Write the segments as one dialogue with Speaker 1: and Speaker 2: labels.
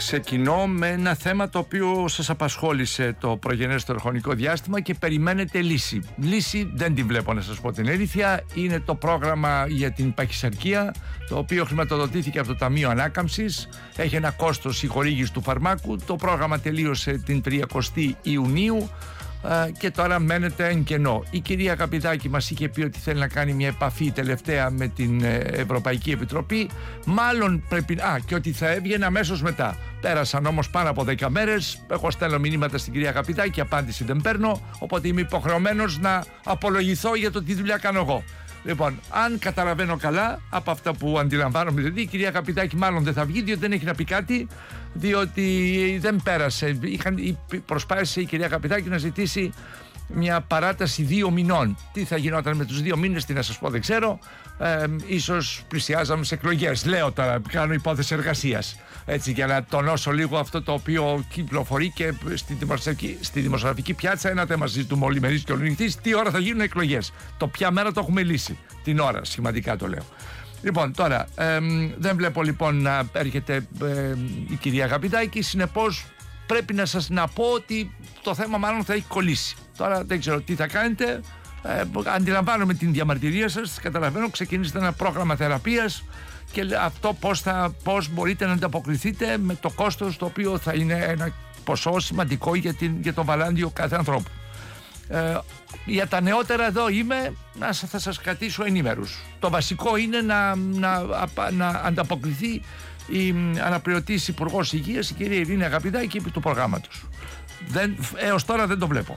Speaker 1: Ξεκινώ με ένα θέμα το οποίο σας απασχόλησε το προγενέστερο χρονικό διάστημα και περιμένετε λύση. Λύση δεν την βλέπω, να σας πω την αλήθεια. Είναι το πρόγραμμα για την παχυσαρκία, το οποίο χρηματοδοτήθηκε από το Ταμείο Ανάκαμψης. Έχει ένα κόστος η χορήγηση του φαρμάκου. Το πρόγραμμα τελείωσε την 30η Ιουνίου και τώρα μένεται εν κενό. Η κυρία Καπιδάκη μας είχε πει ότι θέλει να κάνει μια επαφή τελευταία με την Ευρωπαϊκή Επιτροπή. Μάλλον πρέπει. Και ότι θα έβγαινε αμέσως μετά. Πέρασαν όμως πάνω από 10 μέρες. Εγώ στέλνω μηνύματα στην κυρία Καπιδάκη, απάντηση δεν παίρνω. Οπότε είμαι υποχρεωμένος να απολογηθώ για το τι δουλειά κάνω εγώ. Λοιπόν, αν καταλαβαίνω καλά από αυτά που αντιλαμβάνομαι, δηλαδή η κυρία Καπιδάκη μάλλον δεν θα βγει, διότι δεν έχει να πει κάτι, διότι δεν πέρασε. Προσπάθησε η κυρία Καπιδάκη να ζητήσει μια παράταση 2 μηνών. Τι θα γινόταν με τους 2 μήνες, τι να σας πω, δεν ξέρω. Ίσως πλησιάζαμε σε εκλογές. Λέω τώρα, κάνω υπόθεση εργασίας. Έτσι, για να τονώσω λίγο αυτό το οποίο κυκλοφορεί και στη δημοσιογραφική πιάτσα. Ένα θέμα συζητούμε όλοι μερείς και όλοι νυχτής. Τι ώρα θα γίνουν εκλογές. Το ποια μέρα το έχουμε λύσει. Την ώρα, σχηματικά το λέω. Λοιπόν, τώρα, δεν βλέπω λοιπόν να έρχεται η κυρία Καπιδάκη. Συνεπώς, πρέπει να σας πω ότι το θέμα μάλλον θα έχει κολλήσει. Τώρα δεν ξέρω τι θα κάνετε. Αντιλαμβάνομαι την διαμαρτυρία σας, καταλαβαίνω, ξεκινήσετε ένα πρόγραμμα θεραπείας και αυτό πώς μπορείτε να ανταποκριθείτε με το κόστος το οποίο θα είναι ένα ποσό σημαντικό για το βαλάντιο κάθε ανθρώπου. Για τα νεότερα εδώ είμαι, θα σας κρατήσω ενήμερους. Το βασικό είναι να ανταποκριθεί η αναπληρωτής Υπουργός Υγείας, η κυρία Ειρήνη Αγαπηδάκη, επί του προγράμματος. Έως τώρα δεν το βλέπω.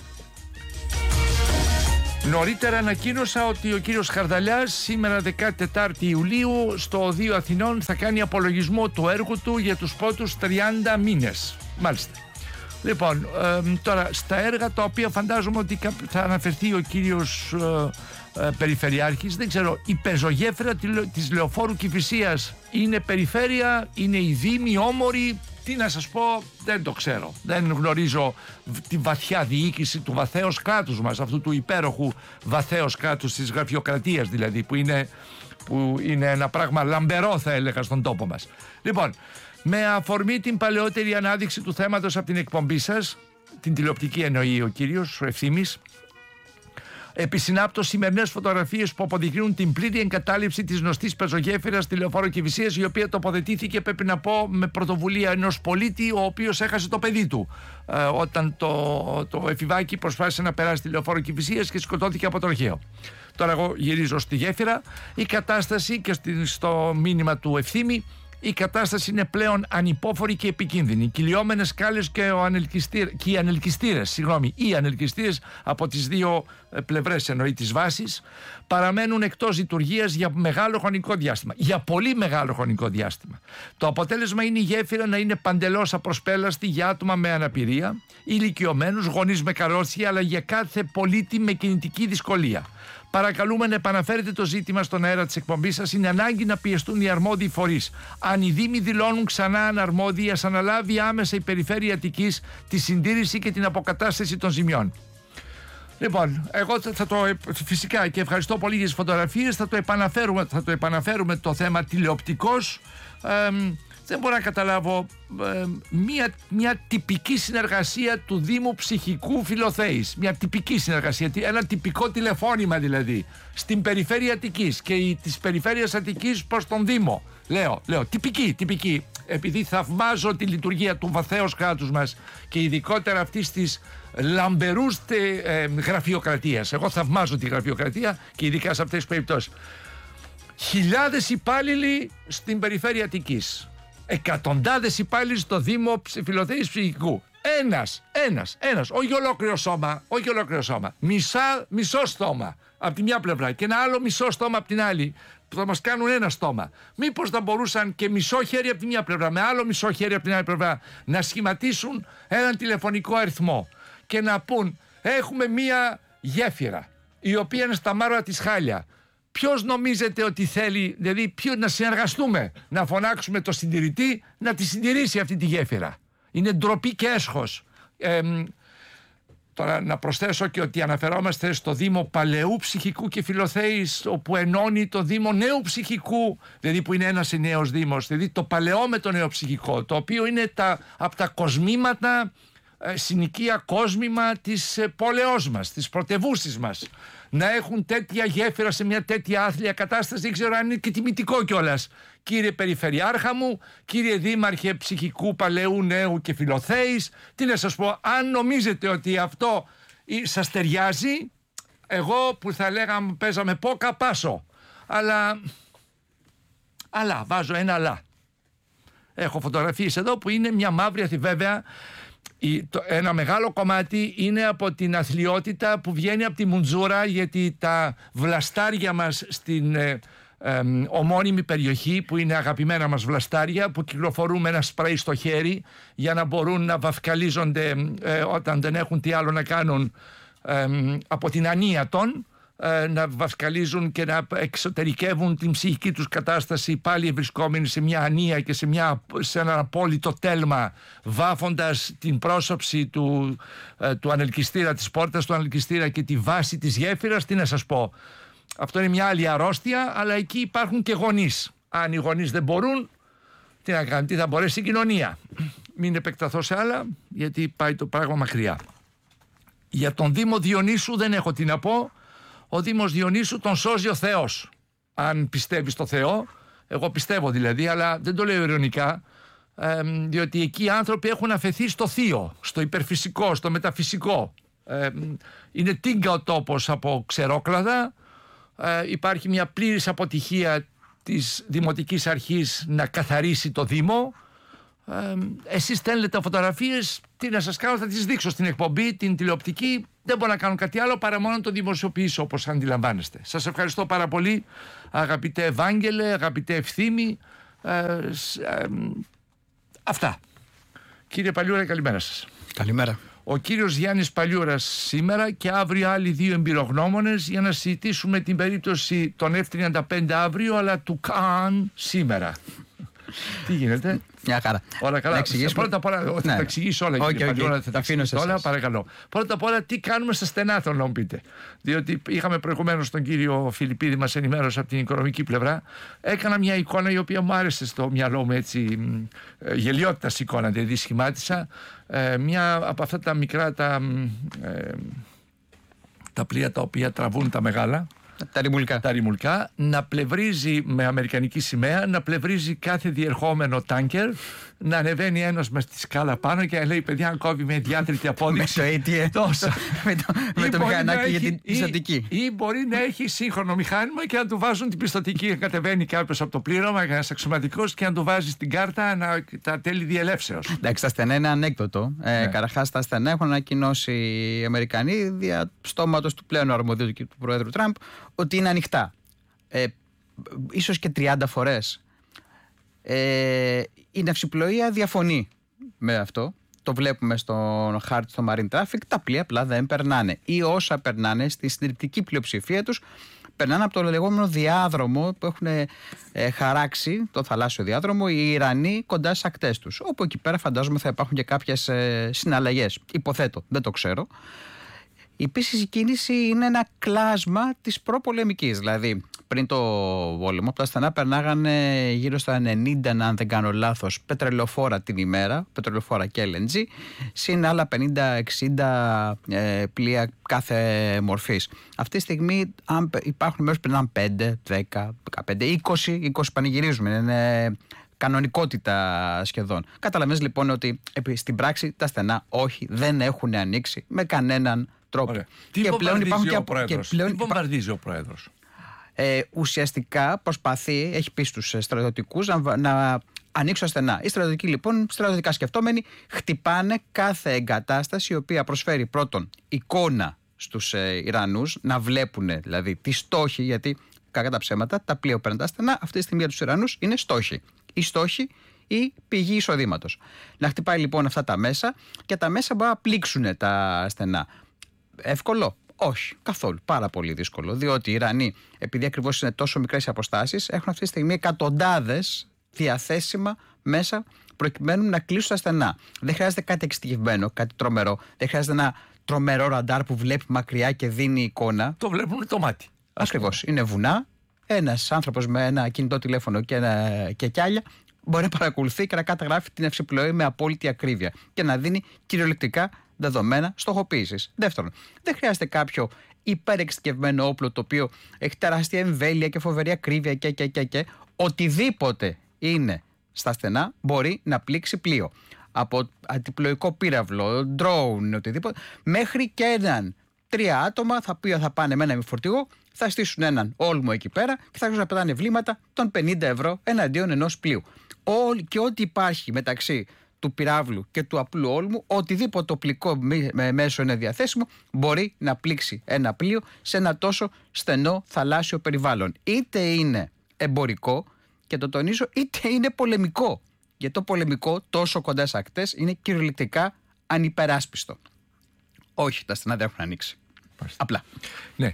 Speaker 1: Νωρίτερα ανακοίνωσα ότι ο κύριος Χαρδαλιάς σήμερα 14 Ιουλίου στο Οδείο Αθηνών θα κάνει απολογισμό του έργου του για τους πρώτους 30 μήνες. Μάλιστα. Λοιπόν, τώρα στα έργα τα οποία φαντάζομαι ότι θα αναφερθεί ο κύριος Περιφερειάρχης, δεν ξέρω, η πεζογέφυρα της Λεωφόρου Κηφισίας είναι περιφέρεια, είναι η Δήμη, Όμορη, τι να σας πω, δεν το ξέρω. Δεν γνωρίζω τη βαθιά διοίκηση του βαθέως κράτους μας, αυτού του υπέροχου βαθέως κράτους της γραφειοκρατίας δηλαδή, που είναι ένα πράγμα λαμπερό θα έλεγα στον τόπο μας. Λοιπόν, με αφορμή την παλαιότερη ανάδειξη του θέματος από την εκπομπή σας, την τηλεοπτική εννοεί ο κύριος, ο Ευθύμης, επισυνάπτω σημερινές φωτογραφίες που αποδεικνύουν την πλήρη εγκατάλειψη της γνωστής πεζογέφυρας στη Λεωφόρο Κηφισίας, η οποία τοποθετήθηκε, πρέπει να πω, με πρωτοβουλία ενός πολίτη ο οποίος έχασε το παιδί του όταν το εφηβάκι προσπάθησε να περάσει τη Λεωφόρο Κηφισίας και σκοτώθηκε από τροχαίο. Τώρα εγώ γυρίζω στη γέφυρα. Η κατάσταση, και στο μήνυμα του Ευθύμη, η κατάσταση είναι πλέον ανυπόφορη και επικίνδυνη. Οι κυλιόμενες σκάλες και οι ανελκυστήρες από τις δύο πλευρές, εννοεί της βάσης, παραμένουν εκτός λειτουργίας για μεγάλο χρονικό διάστημα. Για πολύ μεγάλο χρονικό διάστημα. Το αποτέλεσμα είναι η γέφυρα να είναι παντελώς απροσπέλαστη για άτομα με αναπηρία, ηλικιωμένους, γονείς με καρότσια, αλλά για κάθε πολίτη με κινητική δυσκολία. Παρακαλούμε να επαναφέρετε το ζήτημα στον αέρα της εκπομπής σας. Είναι ανάγκη να πιεστούν οι αρμόδιοι φορείς. Αν οι Δήμοι δηλώνουν ξανά αναρμόδιοι, ας αναλάβει άμεσα η Περιφέρεια Αττικής τη συντήρηση και την αποκατάσταση των ζημιών. Λοιπόν, εγώ φυσικά, και ευχαριστώ πολύ για τις φωτογραφίες, θα το επαναφέρουμε το θέμα τηλεοπτικός. Δεν μπορώ να καταλάβω μια τυπική συνεργασία του Δήμου Ψυχικού Φιλοθέης. Μια τυπική συνεργασία, ένα τυπικό τηλεφώνημα δηλαδή στην Περιφέρεια Αττικής και της Περιφέρειας Αττικής προς τον Δήμο. Λέω τυπική. Επειδή θαυμάζω τη λειτουργία του βαθέως κράτους μας και ειδικότερα αυτής της λαμπερούς γραφειοκρατίας. Εγώ θαυμάζω τη γραφειοκρατία και ειδικά σε αυτές τις περιπτώσεις. Χιλιάδες υπάλληλοι στην Περιφέρεια Αττικής. Εκατοντάδες υπάλληλοι στο Δήμο Φιλοθέης Ψυχικού. Ένας. Όχι ολόκληρο σώμα. Μισό στόμα από τη μια πλευρά και ένα άλλο μισό στόμα από την άλλη. Που θα μας κάνουν ένα στόμα. Μήπως θα μπορούσαν και μισό χέρι από τη μια πλευρά με άλλο μισό χέρι από την άλλη πλευρά να σχηματίσουν έναν τηλεφωνικό αριθμό και να πούν: έχουμε μία γέφυρα η οποία είναι στα Μάρωα της Χάλια. Ποιος νομίζετε ότι θέλει, δηλαδή να συνεργαστούμε, να φωνάξουμε το συντηρητή να τη συντηρήσει αυτή τη γέφυρα? Είναι ντροπή και έσχος. Τώρα να προσθέσω και ότι αναφερόμαστε στο Δήμο Παλαιού Ψυχικού και Φιλοθέης, όπου ενώνει το Δήμο Νέου Ψυχικού, δηλαδή που είναι ένας νέος Δήμος, δηλαδή το Παλαιό με το Νέο Ψυχικό, το οποίο είναι από τα κοσμήματα, συνοικία κόσμημα της πόλεως μας, της πρωτευούσης μας. Να έχουν τέτοια γέφυρα σε μια τέτοια άθλια κατάσταση, δεν ξέρω αν είναι και τιμητικό κιόλας. Κύριε Περιφερειάρχα μου, κύριε Δήμαρχε Ψυχικού, Παλαιού, Νέου και Φιλοθέης, τι να σας πω, αν νομίζετε ότι αυτό σας ταιριάζει, εγώ που θα λέγαμε παίζαμε πόκα πάσω. Αλλά, βάζω ένα αλλά. Έχω φωτογραφίες εδώ που είναι μια μαύρη, βέβαια. Ένα μεγάλο κομμάτι είναι από την αθλιότητα που βγαίνει από τη μουντζούρα, γιατί τα βλαστάρια μας στην ομώνυμη περιοχή, που είναι αγαπημένα μας βλαστάρια, που κυκλοφορούν με ένα σπρέι στο χέρι για να μπορούν να βαφκαλίζονται όταν δεν έχουν τι άλλο να κάνουν από την ανία των, να βασκαλίζουν και να εξωτερικεύουν την ψυχική τους κατάσταση, πάλι βρισκόμενοι σε μια ανία και σε ένα απόλυτο τέλμα, βάφοντας την πρόσωψη του ανελκυστήρα, της πόρτας του ανελκυστήρα και τη βάση της γέφυρας. Τι να σας πω, αυτό είναι μια άλλη αρρώστια, αλλά εκεί υπάρχουν και γονείς. Αν οι γονείς δεν μπορούν, τι να κάνουν, τι θα μπορέσει η κοινωνία. Μην επεκταθώ σε άλλα, γιατί πάει το πράγμα μακριά. Για τον Δήμο Διονύσου δεν έχω τι να πω. Ο Δήμος Διονύσου τον σώζει ο Θεός. Αν πιστεύει στο Θεό, εγώ πιστεύω δηλαδή, αλλά δεν το λέω ειρωνικά, διότι εκεί οι άνθρωποι έχουν αφαιθεί στο θείο, στο υπερφυσικό, στο μεταφυσικό. Είναι τίγκα ο τόπος από ξερόκλαδα. Υπάρχει μια πλήρης αποτυχία της Δημοτικής Αρχής να καθαρίσει το Δήμο. Εσείς στέλνετε φωτογραφίες, τι να σας κάνω, θα τις δείξω στην εκπομπή, την τηλεοπτική. Δεν μπορώ να κάνω κάτι άλλο παρά μόνο να το δημοσιοποιήσω, όπως αντιλαμβάνεστε. Σας ευχαριστώ πάρα πολύ, αγαπητέ Ευάγγελε, αγαπητέ Ευθύμη. Αυτά. Κύριε Παλιούρα, καλημέρα σας.
Speaker 2: Καλημέρα.
Speaker 1: Ο κύριος Γιάννης Παλιούρας σήμερα και αύριο άλλοι δύο εμπειρογνώμονες για να συζητήσουμε την περίπτωση των F-35 αύριο, αλλά του Καν σήμερα. Τι γίνεται?
Speaker 2: Μια χαρά.
Speaker 1: Όλα καλά. Πρώτα απ' όλα, θα τα εξηγήσω όλα. Θα τα αφήνω σε όλα, παρακαλώ. Πρώτα απ' όλα, τι κάνουμε στα στενά, θέλω να μου πείτε. Διότι είχαμε προηγουμένως τον κύριο Φιλιππίδη, μας ενημέρωσε από την οικονομική πλευρά. Έκανα μια εικόνα η οποία μου άρεσε στο μυαλό μου, έτσι, γελιότητας εικόνα, δηλαδή σχημάτισα. Μια από αυτά τα μικρά τα πλοία τα οποία τραβούν τα μεγάλα. Τα ρημουλκά, να πλευρίζει με αμερικανική σημαία, να πλευρίζει κάθε διερχόμενο τάνκερ, να ανεβαίνει ένας με στη σκάλα πάνω και να λέει: παιδιά, αν κόβει με διάτρητη απόδειξη.
Speaker 2: Με το ATM.
Speaker 1: Τόσο.
Speaker 2: με το μηχανάκι για την πιστωτική.
Speaker 1: Ή μπορεί να έχει σύγχρονο μηχάνημα και να του βάζουν την πιστωτική. Κατεβαίνει κάποιος από το πλήρωμα, ένας αξιωματικός, και να του βάζει στην κάρτα τα τέλη διελεύσεως.
Speaker 2: Εντάξει, τα στενά είναι ανέκδοτο. Καταρχάς, τα στενά έχουν ανακοινώσει οι Αμερικανοί δια στόματος του πλέον αρμοδίου του Προέδρου Τραμπ ότι είναι ανοιχτά. Ίσως και 30 φορές. Η ναυσιπλοεία διαφωνεί με αυτό. Το βλέπουμε στον χάρτη στο Marine Traffic. Τα πλοία απλά δεν περνάνε. Ή όσα περνάνε, στη συντριπτική πλειοψηφία τους, περνάνε από το λεγόμενο διάδρομο που έχουν χαράξει, το θαλάσσιο διάδρομο, οι Ιρανοί κοντά στις ακτές τους. Όπου εκεί πέρα φαντάζομαι θα υπάρχουν και κάποιες συναλλαγές. Υποθέτω, δεν το ξέρω. Επίσης η κίνηση είναι ένα κλάσμα της προπολεμικής. Δηλαδή πριν το πόλεμο από τα στενά περνάγανε γύρω στα 90, αν δεν κάνω λάθος, πετρελοφόρα την ημέρα, πετρελοφόρα και LNG, συν άλλα 50-60 πλοία κάθε μορφής. Αυτή τη στιγμή υπάρχουν μέρος που περνάνε 5, 10, 15, 20 πανηγυρίζουμε. Είναι κανονικότητα σχεδόν. Καταλαβαίνεις λοιπόν ότι στην πράξη τα στενά όχι, δεν έχουν ανοίξει με κανέναν τρόπο.
Speaker 1: Τι βομβαρδίζει ο Πρόεδρος?
Speaker 2: Ουσιαστικά προσπαθεί, έχει πει στους στρατιωτικούς να ανοίξουν στενά. Οι στρατιωτικοί λοιπόν, στρατιωτικά σκεφτόμενοι, χτυπάνε κάθε εγκατάσταση η οποία προσφέρει πρώτον εικόνα στους Ιρανούς, να βλέπουν δηλαδή τι στόχοι, γιατί κακά τα ψέματα, τα πλοία που παίρνουν τα στενά αυτή τη στιγμή για τους Ιρανούς είναι στόχοι. Οι στόχοι ή πηγή εισοδήματος. Να χτυπάει λοιπόν αυτά τα μέσα και τα μέσα μπορεί να πλήξουν τα στενά. Εύκολο? Όχι, καθόλου. Πάρα πολύ δύσκολο. Διότι οι Ιρανοί, επειδή ακριβώς είναι τόσο μικρές οι αποστάσεις, έχουν αυτή τη στιγμή εκατοντάδες διαθέσιμα μέσα προκειμένου να κλείσουν τα στενά. Δεν χρειάζεται κάτι εξειδικευμένο, κάτι τρομερό. Δεν χρειάζεται να τρομερό ραντάρ που βλέπει μακριά και δίνει εικόνα.
Speaker 1: Το βλέπουν το μάτι.
Speaker 2: Ακριβώς. Είναι βουνά. Ένας άνθρωπος με ένα κινητό τηλέφωνο και κιάλια μπορεί να παρακολουθεί και να καταγράφει την ευσυπλοή με απόλυτη ακρίβεια και να δίνει κυριολεκτικά δεδομένα στοχοποίησης. Δεύτερον, δεν χρειάζεται κάποιο υπερεξειδικευμένο όπλο το οποίο έχει τεράστια εμβέλεια και φοβερή ακρίβεια και οτιδήποτε είναι στα στενά μπορεί να πλήξει πλοίο. Από αντιπλοϊκό πύραυλο, ντρόουν, οτιδήποτε, μέχρι και έναν 3 άτομα θα πάνε με ένα φορτηγό, θα στήσουν έναν όλμο εκεί πέρα και θα αρχίσουν να πετάνε βλήματα των 50 ευρώ εναντίον ενός πλοίου. Και ό,τι υπάρχει μεταξύ του πυράβλου και του απλού όλμου, οτιδήποτε οπλικό μέσο είναι διαθέσιμο, μπορεί να πλήξει ένα πλοίο σε ένα τόσο στενό θαλάσσιο περιβάλλον. Είτε είναι εμπορικό, και το τονίζω, είτε είναι πολεμικό. Γιατί το πολεμικό τόσο κοντά στις ακτές είναι κυριολεκτικά ανυπεράσπιστο. Όχι, τα στενά δεν έχουν ανοίξει. Απλά.
Speaker 1: Ναι.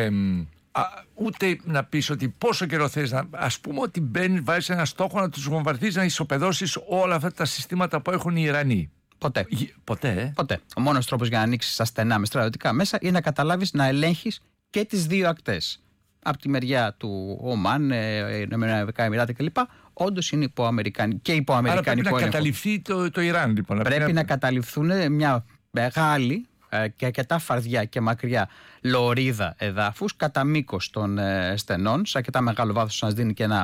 Speaker 1: Ούτε να πεις ότι πόσο καιρό θες να. Ας πούμε ότι βάζεις ένα στόχο να τους βομβαρδίσεις, να ισοπεδώσεις όλα αυτά τα συστήματα που έχουν οι Ιρανοί.
Speaker 2: Ποτέ.
Speaker 1: Ποτέ.
Speaker 2: Ο μόνος τρόπος για να ανοίξεις τα στενά με στρατιωτικά μέσα είναι να καταλάβεις να ελέγχεις και τις δύο ακτές. Από τη μεριά του Ομάν, Ηνωμένα Αραβικά Εμιράτα κλπ. Όντως είναι υποαμερικανικό έλεγχο.
Speaker 1: Άρα πρέπει να καταληφθεί το Ιράν, λοιπόν.
Speaker 2: Πρέπει να καταληφθούν μια μεγάλη και αρκετά φαρδιά και μακριά λωρίδα εδάφους κατά μήκος των στενών, σε αρκετά μεγάλο βάθος να δίνει και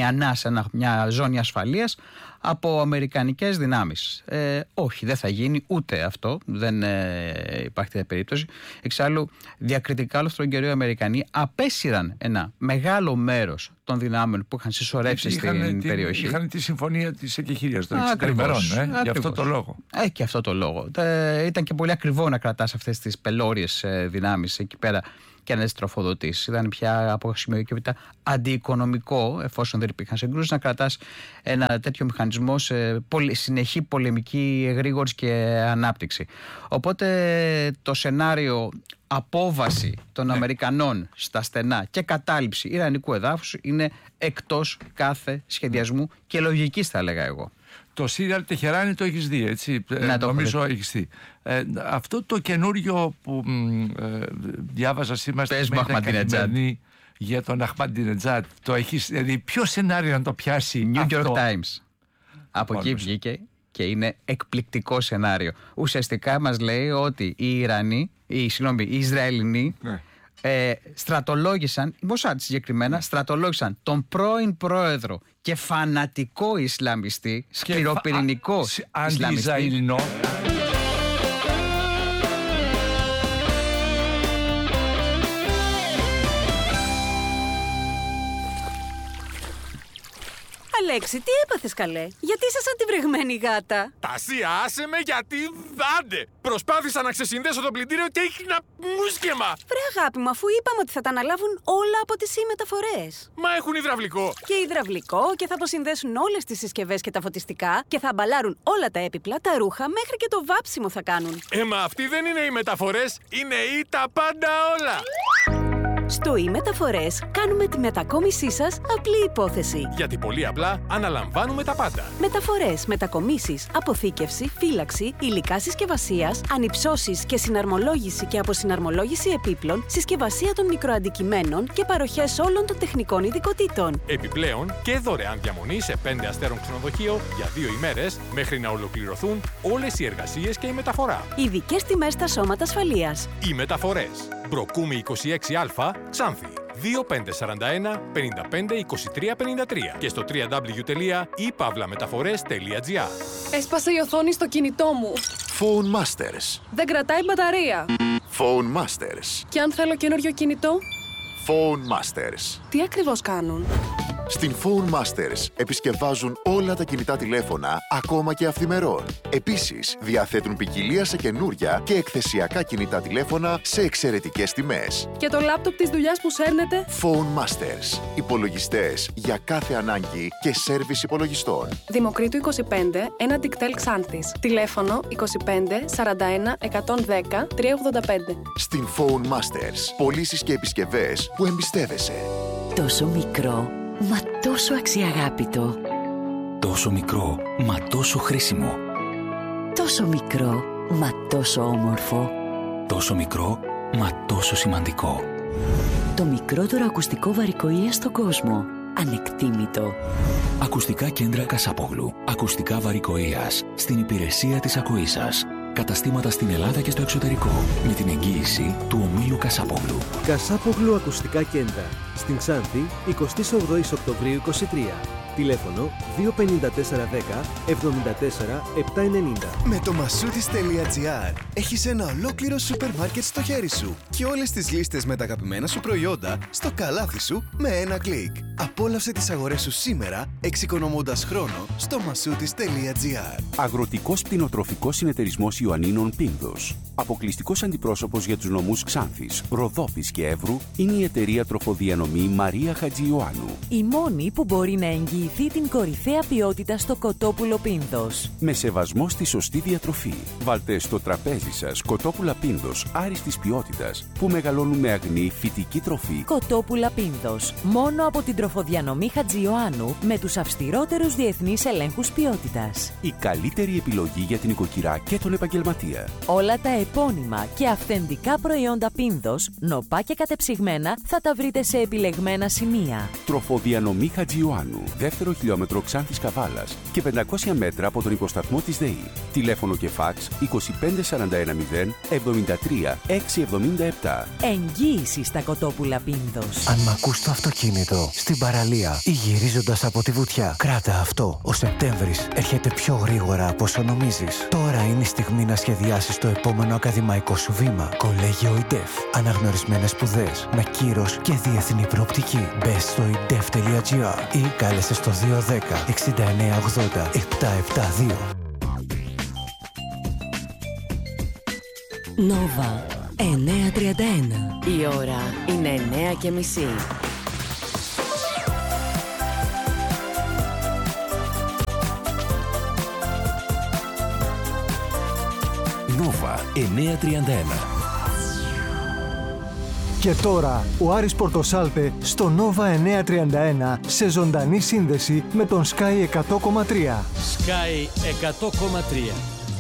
Speaker 2: μια ζώνη ασφαλείας από αμερικανικές δυνάμεις. Όχι, δεν θα γίνει ούτε αυτό, δεν υπάρχει τέτοια περίπτωση. Εξάλλου, διακριτικά όλο αυτόν τον καιρό οι Αμερικανοί απέσυραν ένα μεγάλο μέρος των δυνάμεων που είχαν συσσωρεύσει στην περιοχή.
Speaker 1: Είχαν τη συμφωνία της εκεχηρίας των 60 ημερών, γι' αυτό το λόγο.
Speaker 2: Και αυτό το λόγο. Ήταν και πολύ ακριβό να κρατάς αυτές τις πελώριες δυνάμεις εκεί πέρα και να τις τροφοδοτήσεις. Ήταν πια από σημείο και μετά αντιοικονομικό, εφόσον δεν υπήρχαν συγκρούσεις, να κρατάς ένα τέτοιο μηχανισμό σε συνεχή πολεμική εγρήγορση και ανάπτυξη. Οπότε το σενάριο απόβαση των Αμερικανών στα στενά και κατάληψη ιρανικού εδάφους είναι εκτός κάθε σχεδιασμού και λογικής, θα έλεγα εγώ.
Speaker 1: Το σύριαλ Τεχεράνη το έχεις δει, έτσι? Νομίζω έχεις δει. Αυτό το καινούριο που διάβαζα σήμερα στην καθημερινή για τον Αχμαντινετζάτ, το έχεις, δηλαδή ποιο σενάριο να το πιάσει?
Speaker 2: New York Times. Από εκεί βγήκε και είναι εκπληκτικό σενάριο. Ουσιαστικά μας λέει ότι οι Ισραηλινοί στρατολόγησαν, η Μοσάντ συγκεκριμένα, στρατολόγησαν τον πρώην πρόεδρο και φανατικό Ισλαμιστή, σκληροπυρηνικό Ισλαμιστή.
Speaker 3: Αλέξη, τι έπαθες καλέ? Γιατί είσαι σαν τη βρεγμένη γάτα?
Speaker 4: Τασία, άσε με, γιατί δάντε! Προσπάθησα να ξεσυνδέσω το πλυντήριο και έχινα μουσκεμα!
Speaker 3: Βρε αγάπη μου, αφού είπαμε ότι θα τα αναλάβουν όλα από τις μεταφορές.
Speaker 4: Μα έχουν υδραυλικό!
Speaker 3: Και υδραυλικό, και θα αποσυνδέσουν όλες τις συσκευές και τα φωτιστικά και θα αμπαλάρουν όλα τα έπιπλα, τα ρούχα, μέχρι και το βάψιμο θα κάνουν.
Speaker 4: Μα αυτοί δεν είναι οι μεταφορές, είναι ή τα πάντα όλα!
Speaker 3: Στο e-μεταφορές κάνουμε τη μετακόμισή σας απλή υπόθεση.
Speaker 4: Γιατί πολύ απλά αναλαμβάνουμε τα πάντα.
Speaker 3: Μεταφορές, μετακομίσεις, αποθήκευση, φύλαξη, υλικά συσκευασίας, ανυψώσεις και συναρμολόγηση και αποσυναρμολόγηση επίπλων, συσκευασία των μικροαντικειμένων και παροχές όλων των τεχνικών ειδικοτήτων.
Speaker 4: Επιπλέον και δωρεάν διαμονή σε 5 αστέρων ξενοδοχείο για 2 ημέρες μέχρι να ολοκληρωθούν όλες οι εργασίες και η μεταφορά.
Speaker 3: Ειδικές τιμές στα σώματα ασφαλείας.
Speaker 4: Οι μεταφορές. Μπροκούμη 26Α, Ξάνθη. 2541 55 23 53 και στο www.ipavlametaphores.gr.
Speaker 5: Έσπασε η οθόνη στο κινητό μου.
Speaker 6: Phone Masters.
Speaker 5: Δεν κρατάει μπαταρία.
Speaker 6: Phone Masters.
Speaker 5: Και αν θέλω καινούριο κινητό?
Speaker 6: Phone Masters.
Speaker 5: Τι ακριβώς κάνουν?
Speaker 6: Στην Phone Masters επισκευάζουν όλα τα κινητά τηλέφωνα, ακόμα και αυθημερών. Επίσης, διαθέτουν ποικιλία σε καινούρια και εκθεσιακά κινητά τηλέφωνα σε εξαιρετικές τιμές.
Speaker 5: Και το λάπτοπ της δουλειάς που σέρνετε?
Speaker 6: Phone Masters. Υπολογιστές για κάθε ανάγκη και σέρβις υπολογιστών.
Speaker 5: Δημοκρίτου 25, ένα Dictel Xanthis. Τηλέφωνο 25 41 110 385.
Speaker 6: Στην Phone Masters. πωλήσεις και επισκευές που εμπιστεύεσαι.
Speaker 7: Τόσο μικρό, μα τόσο αξιαγάπητο.
Speaker 8: Τόσο μικρό, μα τόσο χρήσιμο.
Speaker 7: Τόσο μικρό, μα τόσο όμορφο.
Speaker 8: Τόσο μικρό, μα τόσο σημαντικό.
Speaker 7: Το μικρότερο ακουστικό βαρικοΐας στον κόσμο. Ανεκτήμητο.
Speaker 8: Ακουστικά κέντρα Κασάπογλου. Ακουστικά βαρικοΐας. Στην υπηρεσία της ακοής σας. Καταστήματα στην Ελλάδα και στο εξωτερικό. Με την εγγύηση του ομίλου Κασάπογλου.
Speaker 9: Κασάπογλου Ακουστικά Κέντρα. Στην Ξάνθη, 28 Οκτωβρίου 23. Τηλέφωνο 25410 74 790.
Speaker 10: Με το Masoutis.gr έχεις ένα ολόκληρο σούπερ μάρκετ στο χέρι σου και όλες τις λίστες με τα αγαπημένα σου προϊόντα στο καλάθι σου με ένα κλικ. Απόλαυσε τις αγορές σου σήμερα εξοικονομώντας χρόνο στο Masoutis.gr.
Speaker 11: Αγροτικός Κτηνοτροφικός Συνεταιρισμός Ιωαννίνων Πίνδος. Αποκλειστικός αντιπρόσωπος για τους νομούς Ξάνθης, Ροδόπης και Εύρου είναι η εταιρεία τροφοδιανομή Μαρία Χατζιωάννου.
Speaker 7: Η μόνη που μπορεί να εγγυηθεί την κορυφαία ποιότητα στο κοτόπουλο Πίνδος.
Speaker 11: Με σεβασμό στη σωστή διατροφή. Βάλτε στο τραπέζι σας κοτόπουλα Πίνδος άριστης ποιότητας που μεγαλώνουν με αγνή φυτική τροφή.
Speaker 7: Κοτόπουλα Πίνδος. Μόνο από την τροφοδιανομή Χατζιωάννου με τους αυστηρότερους διεθνείς ελέγχους ποιότητας.
Speaker 11: Η καλύτερη επιλογή για την οικοκυρά και τον επαγγελματία.
Speaker 7: Όλα τα επώνυμα και αυθεντικά προϊόντα Πίνδος, νοπά και κατεψυγμένα, θα τα βρείτε σε επιλεγμένα σημεία.
Speaker 11: Τροφοδιανομή Χατζιωάννου. Δεύτερο χιλιόμετρο Ξάνθης Καβάλας και 500 μέτρα από τον υποσταθμό της ΔΕΗ. Τηλέφωνο και φάξ 25410 73 677.
Speaker 7: Εγγύηση στα κοτόπουλα Πίνδος.
Speaker 12: Αν μ' ακούς στο αυτοκίνητο, στην παραλία ή γυρίζοντας από τη βουτιά, κράτα αυτό. Ο Σεπτέμβρης έρχεται πιο γρήγορα από όσο νομίζεις. Τώρα είναι η στιγμή να σχεδιάσεις το επόμενο ακαδημαϊκό σου βήμα. Κολέγιο ΙΝΤΕΦ. Αναγνωρισμένες σπουδές με κύρος και διεθνή προοπτική. Μπες στο indef.gr ή κάλεσε στο 210 6980 772.
Speaker 7: Νόβα 9:31. Η ώρα είναι 9:30.
Speaker 8: Νόβα 9:31.
Speaker 13: Και τώρα ο Άρης Πορτοσάλτε στο Νόβα 931 σε ζωντανή σύνδεση με τον Sky 100,3.
Speaker 14: Sky 100,3.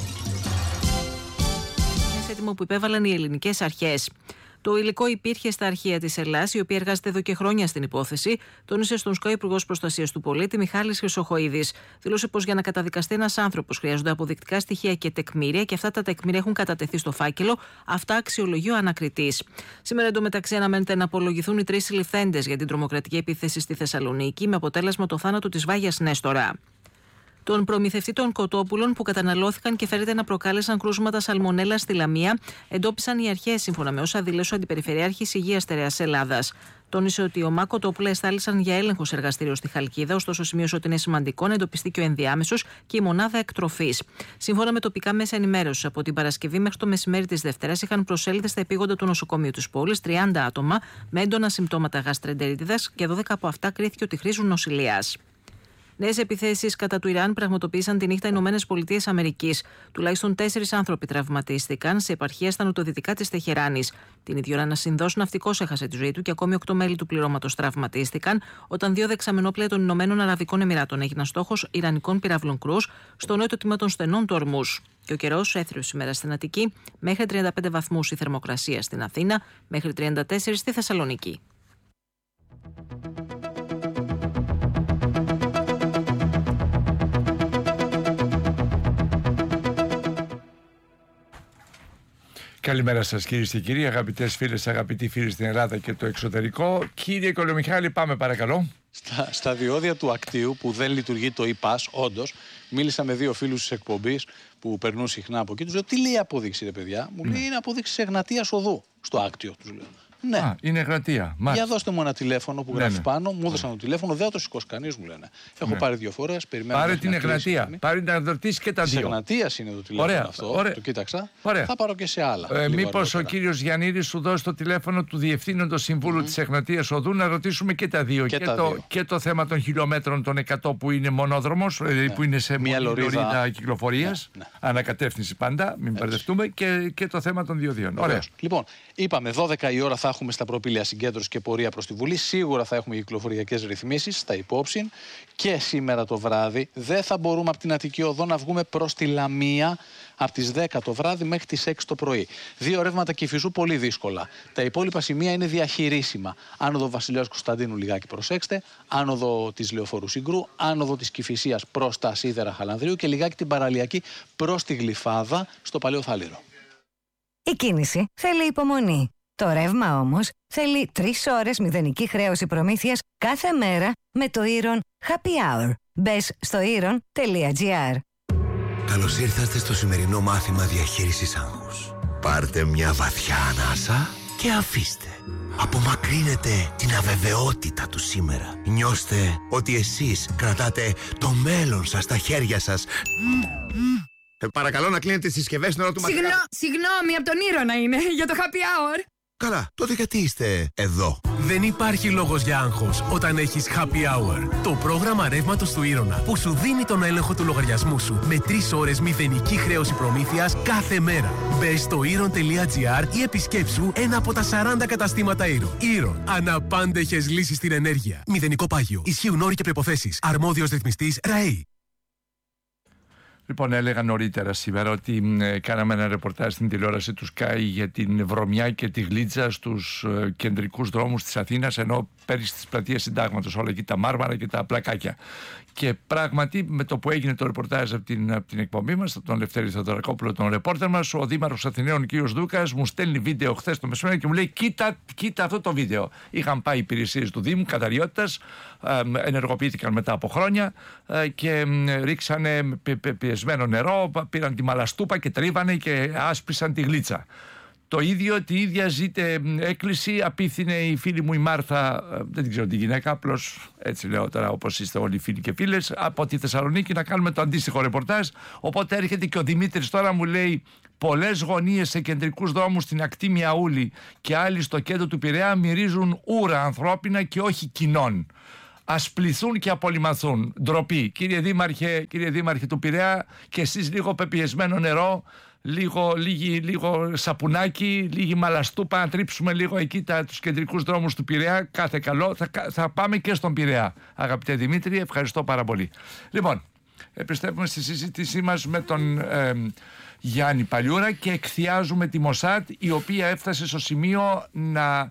Speaker 15: Έτοιμο που υπέβαλαν οι ελληνικές αρχές. Το υλικό υπήρχε στα αρχεία της Ελλάς, η οποία εργάζεται εδώ και χρόνια στην υπόθεση, τόνισε στον ΣΚΟ Υπουργός Προστασίας του Πολίτη Μιχάλης Χρυσοχοΐδης. Δήλωσε πως για να καταδικαστεί ένας άνθρωπος χρειάζονται αποδεικτικά στοιχεία και τεκμήρια και αυτά τα τεκμήρια έχουν κατατεθεί στο φάκελο. Αυτά αξιολογεί ο ανακριτής. Σήμερα εντωμεταξύ αναμένεται να απολογηθούν οι 3 συλληφθέντες για την τρομοκρατική επίθεση στη Θεσσαλονίκη, με αποτέλεσμα το θάνατο της Βάγιας Νέστορα. Τον προμηθευτή των κοτόπουλων που καταναλώθηκαν και φέρεται να προκάλεσαν κρούσματα σαλμονέλα στη Λαμία, εντόπισαν οι αρχές, σύμφωνα με όσα δήλωσε ο Αντιπεριφερειάρχης Υγείας Στερεάς Ελλάδας. Τόνισε ότι οι ΟΜΑ κοτόπουλα εστάλησαν για έλεγχο σε εργαστήριο στη Χαλκίδα, ωστόσο σημείωσε ότι είναι σημαντικό να εντοπιστεί και ο ενδιάμεσος και η μονάδα εκτροφής. Σύμφωνα με τοπικά μέσα ενημέρωσης, από την Παρασκευή μέχρι το μεσημέρι της Δευτέρας είχαν προσέλθει στα επίγοντα του νοσοκομείου της πόλης 30 άτομα με έντονα συμπτώματα γαστρεντερίτιδας και 12 από αυτά κρίθηκε ότι χρήζουν νοσηλείας. Νέες επιθέσεις κατά του Ιράν πραγματοποίησαν τη νύχτα ΗΠΑ. Τουλάχιστον 4 άνθρωποι τραυματίστηκαν σε επαρχία στα νοτιοδυτικά της Τεχεράνης. Την ίδια ώρα, ένας Ινδός ναυτικός έχασε τη ζωή του και ακόμη 8 μέλη του πληρώματος τραυματίστηκαν όταν 2 δεξαμενόπλαια των Ηνωμένων Αραβικών Εμιράτων έγιναν στόχος Ιρανικών πυράβλων κρούς στο νότιο τμήμα των στενών του Ορμούς. Και ο καιρός έθριο σήμερα στην Αττική, μέχρι 35 βαθμούς η θερμοκρασία στην Αθήνα, μέχρι 34 στη Θεσσαλονίκη.
Speaker 1: Καλημέρα σας κυρίες και κύριοι, αγαπητές φίλες, αγαπητοί φίλοι στην Ελλάδα και το εξωτερικό. Κύριε Κολομιχάλη, πάμε παρακαλώ.
Speaker 16: Στα διόδια του Ακτίου που δεν λειτουργεί το e-pass, όντως, μίλησα με 2 φίλους της εκπομπής που περνούν συχνά από εκεί. Τους λέω, τι λέει η απόδειξη, ρε παιδιά? Μου λέει, είναι απόδειξη Εγνατίας οδού στο Άκτιο, τους λέω. Ναι.
Speaker 1: Α, είναι Εγνατία.
Speaker 16: Για δώστε μου ένα τηλέφωνο που γράφει πάνω. Μου έδωσαν το τηλέφωνο, δεν θα το σηκώσει κανείς, μου λένε. Έχω πάρει 2 φορές.
Speaker 1: Πάρε την Εγνατία. Πάρε να ρωτήσει και τα 2.
Speaker 16: Της Εγνατίας είναι το τηλέφωνο αυτό.
Speaker 1: Ωραία.
Speaker 16: Το κοίταξα.
Speaker 1: Ωραία.
Speaker 16: Θα πάρω και σε άλλα.
Speaker 1: Μήπως ο κύριος Γιαννίδης σου δώσει το τηλέφωνο του Διευθύνοντος Συμβούλου της Εγνατίας Οδού να ρωτήσουμε και τα 2. Και το θέμα των χιλιόμετρων των 100 που είναι μονόδρομος, που είναι σε μια λωρίδα κυκλοφορίας. Ανακατεύθυνση πάντα, μην μπερδευτούμε. Και το θέμα των διοδίων. Ωραία.
Speaker 16: Λοιπόν, είπαμε 12 η ώρα θα θα έχουμε στα προπήλαια συγκέντρωση και πορεία προς τη Βουλή. Σίγουρα θα έχουμε κυκλοφοριακές ρυθμίσεις στα υπόψη. Και σήμερα το βράδυ δεν θα μπορούμε από την Αττική Οδό να βγούμε προς τη Λαμία από τις 10 το βράδυ μέχρι τις 6 το πρωί. 2 ρεύματα Κηφισού πολύ δύσκολα. Τα υπόλοιπα σημεία είναι διαχειρίσιμα. Άνοδο Βασιλέως Κωνσταντίνου λιγάκι προσέξτε, άνοδο της Λεωφόρου Συγκρού, άνοδο της Κηφισίας προς τα Σίδερα Χαλανδρίου και λιγάκι την παραλιακή προς τη Γλυφάδα στο Παλαιό Θάληρο.
Speaker 17: Η κίνηση θέλει υπομονή. Το ρεύμα όμως θέλει 3 ώρες μηδενική χρέωση προμήθειας κάθε μέρα με το Iron Happy Hour. Μπες στο iron.gr.
Speaker 18: Καλώς ήρθατε στο σημερινό μάθημα διαχείρισης άγχους. Πάρτε μια βαθιά ανάσα και αφήστε. Απομακρύνετε την αβεβαιότητα του σήμερα. Νιώστε ότι εσείς κρατάτε το μέλλον σας στα χέρια σας.
Speaker 19: Παρακαλώ να κλείνετε τις συσκευές στην ώρα του μαθήματος.
Speaker 20: Συγγνώμη, από τον Ήρωνα είναι, για το happy hour.
Speaker 18: Καλά, τότε γιατί είστε εδώ?
Speaker 21: Δεν υπάρχει λόγος για άγχος όταν έχεις happy hour. Το πρόγραμμα ρεύματος του Ήρωνα που σου δίνει τον έλεγχο του λογαριασμού σου με 3 ώρες μηδενική χρέωση προμήθειας κάθε μέρα. Μπες στο iron.gr ή επισκέψου ένα από τα 40 καταστήματα Iron. Iron. Αναπάντεχες λύσεις στην ενέργεια. Μηδενικό πάγιο. Ισχύουν όροι και προϋποθέσεις. Αρμόδιος ρυθμιστής ΡΑΕΗ.
Speaker 1: Λοιπόν, έλεγα νωρίτερα σήμερα ότι κάναμε ένα ρεπορτάζ στην τηλεόραση του Sky για την βρωμιά και τη γλίτσα στους κεντρικούς δρόμους της Αθήνας, ενώ πέρυσι στις πλατείες Συντάγματος, όλα εκεί τα μάρμαρα και τα πλακάκια. Και πράγματι, με το που έγινε το ρεπορτάζ από την εκπομπή μας, τον Λευτέρη Θεοδωρακόπουλο, τον ρεπόρτερ μας, ο Δήμαρχος Αθηναίων κ. Δούκας μου στέλνει βίντεο χθες το μεσημέρι και μου λέει: Κοίτα αυτό το βίντεο. Είχαν πάει υπηρεσίες του Δήμου, καταριότητας, ενεργοποιήθηκαν μετά από χρόνια και ρίξανε πιεσμένο νερό, πήραν τη μαλαστούπα και τρίβανε και άσπρισαν τη γλίτσα. Το ίδιο, τη ίδια ζήτε έκκληση απίθυνε η φίλη μου η Μάρθα, δεν την ξέρω τη γυναίκα, απλώς έτσι λέω τώρα όπως είστε όλοι φίλοι και φίλες, από τη Θεσσαλονίκη να κάνουμε το αντίστοιχο ρεπορτάζ. Οπότε έρχεται και ο Δημήτρης τώρα μου λέει: πολλές γωνίες σε κεντρικούς δρόμους στην ακτή Μιαούλη και άλλοι στο κέντρο του Πειραιά μυρίζουν ούρα ανθρώπινα και όχι κοινών. Ας πληθούν και απολυμαθούν. Ντροπή. Κύριε Δήμαρχε του Πειραιά, και εσείς λίγο πεπιεσμένο νερό, λίγο σαπουνάκι, λίγη μαλαστούπα, να τρίψουμε λίγο εκεί τους κεντρικούς δρόμους του Πειραιά. Κάθε καλό. Θα πάμε και στον Πειραιά. Αγαπητέ Δημήτρη, ευχαριστώ πάρα πολύ. Λοιπόν, επιστρέφουμε στη συζήτησή μας με τον Γιάννη Παλιούρα και εκθιάζουμε τη Μοσάτ, η οποία έφτασε στο σημείο να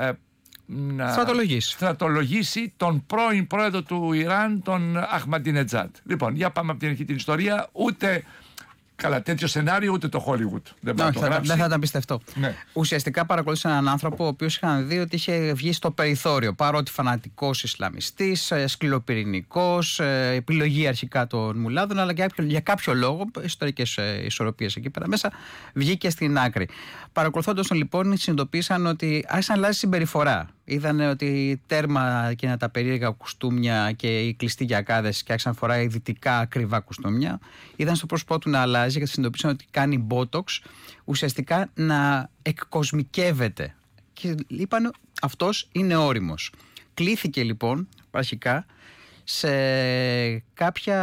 Speaker 1: στρατολογήσει τον πρώην πρόεδρο του Ιράν, τον Αχμαντινετζάντ. Λοιπόν, για πάμε από την αρχή την ιστορία. Ούτε καλά, τέτοιο σενάριο ούτε το Hollywood δεν
Speaker 2: θα ήταν πιστευτό. Ναι. Ουσιαστικά παρακολούθησε έναν άνθρωπο ο οποίος είχαν δει ότι είχε βγει στο περιθώριο, παρότι φανατικός Ισλαμιστής, σκληροπυρηνικός, επιλογή αρχικά των μουλάδων, αλλά για κάποιο λόγο, ιστορικές ισορροπίες εκεί πέρα μέσα, βγήκε στην άκρη. Παρακολουθώντας τον λοιπόν, συνειδητοποίησαν ότι άρχισαν να αλλάζει συμπεριφορά. Είδανε ότι τέρμα εκείνα τα περίεργα κουστούμια και οι κλειστοί γιακάδες και άρχισαν να φοράει δυτικά ακριβά κουστούμια. Είδαν στο πρόσωπό του να αλλάζει και συνειδητοποίησαν ότι κάνει μπότοξ, ουσιαστικά να εκκοσμικεύεται. Και είπαν αυτός είναι όριμος. Κλήθηκε λοιπόν αρχικά σε κάποια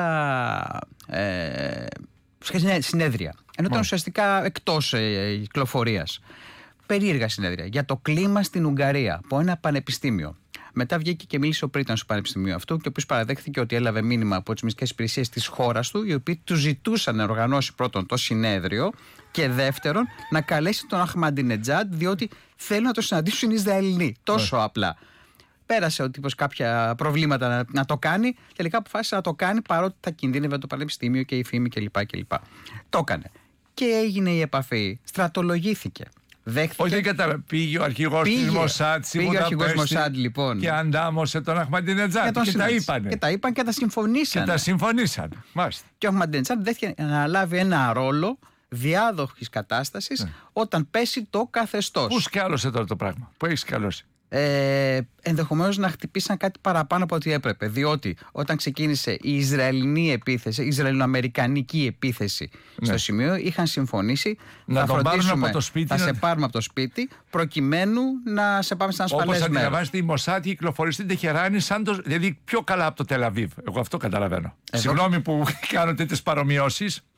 Speaker 2: συνέδρια. Ενώ ήταν ουσιαστικά εκτός κυκλοφορίας. Περίεργα συνέδρια για το κλίμα στην Ουγγαρία από ένα πανεπιστήμιο. Μετά βγήκε και μίλησε ο πρίτανος του πανεπιστημίου αυτού, και ο οποίος παραδέχθηκε ότι έλαβε μήνυμα από τις μυστικές υπηρεσίες της χώρας του, οι οποίοι του ζητούσαν να οργανώσει πρώτον το συνέδριο και δεύτερον να καλέσει τον Αχμαντινετζάντ, διότι θέλουν να το συναντήσουν οι Ισραηλινοί. Τόσο απλά. Πέρασε ο τύπος κάποια προβλήματα να το κάνει, τελικά αποφάσισε να το κάνει παρότι θα κινδύνευε το πανεπιστήμιο και η φήμη κλπ. Το έκανε. Και έγινε η επαφή. Στρατολογήθηκε. Δέχθηκε.
Speaker 1: Όχι, δεν κατάλαβα. Πήγε ο αρχηγός της Μοσάτ στη Βουδαπέστη
Speaker 2: λοιπόν,
Speaker 1: και αντάμωσε τον Αχμαντινετζάντ και τα είπανε.
Speaker 2: Και τα είπαν και τα συμφωνήσαν.
Speaker 1: Και
Speaker 2: ο Αχμαντινετζάντ δέχτηκε να λάβει ένα ρόλο διάδοχης κατάστασης όταν πέσει το καθεστώς.
Speaker 1: Πού σκάλωσε τώρα το πράγμα, πού έχει σκαλώσει?
Speaker 2: Ενδεχομένως να χτυπήσαν κάτι παραπάνω από ό,τι έπρεπε. Διότι όταν ξεκίνησε η Ισραηλινή επίθεση, η Ισραηλοαμερικανική επίθεση στο σημείο, είχαν συμφωνήσει
Speaker 1: να τον πάρουν από το σπίτι.
Speaker 2: Θα σε πάρουμε από το σπίτι, προκειμένου να σε πάμε σε ένα ασφαλές μέρος.
Speaker 1: Όπως αντιλαμβάνεστε, η Μοσάτ κυκλοφορεί στην Τεχεράνη, δηλαδή πιο καλά από το Τελαβίβ. Εγώ αυτό καταλαβαίνω. Συγγνώμη που κάνω τέτοιες παρομοιώσεις.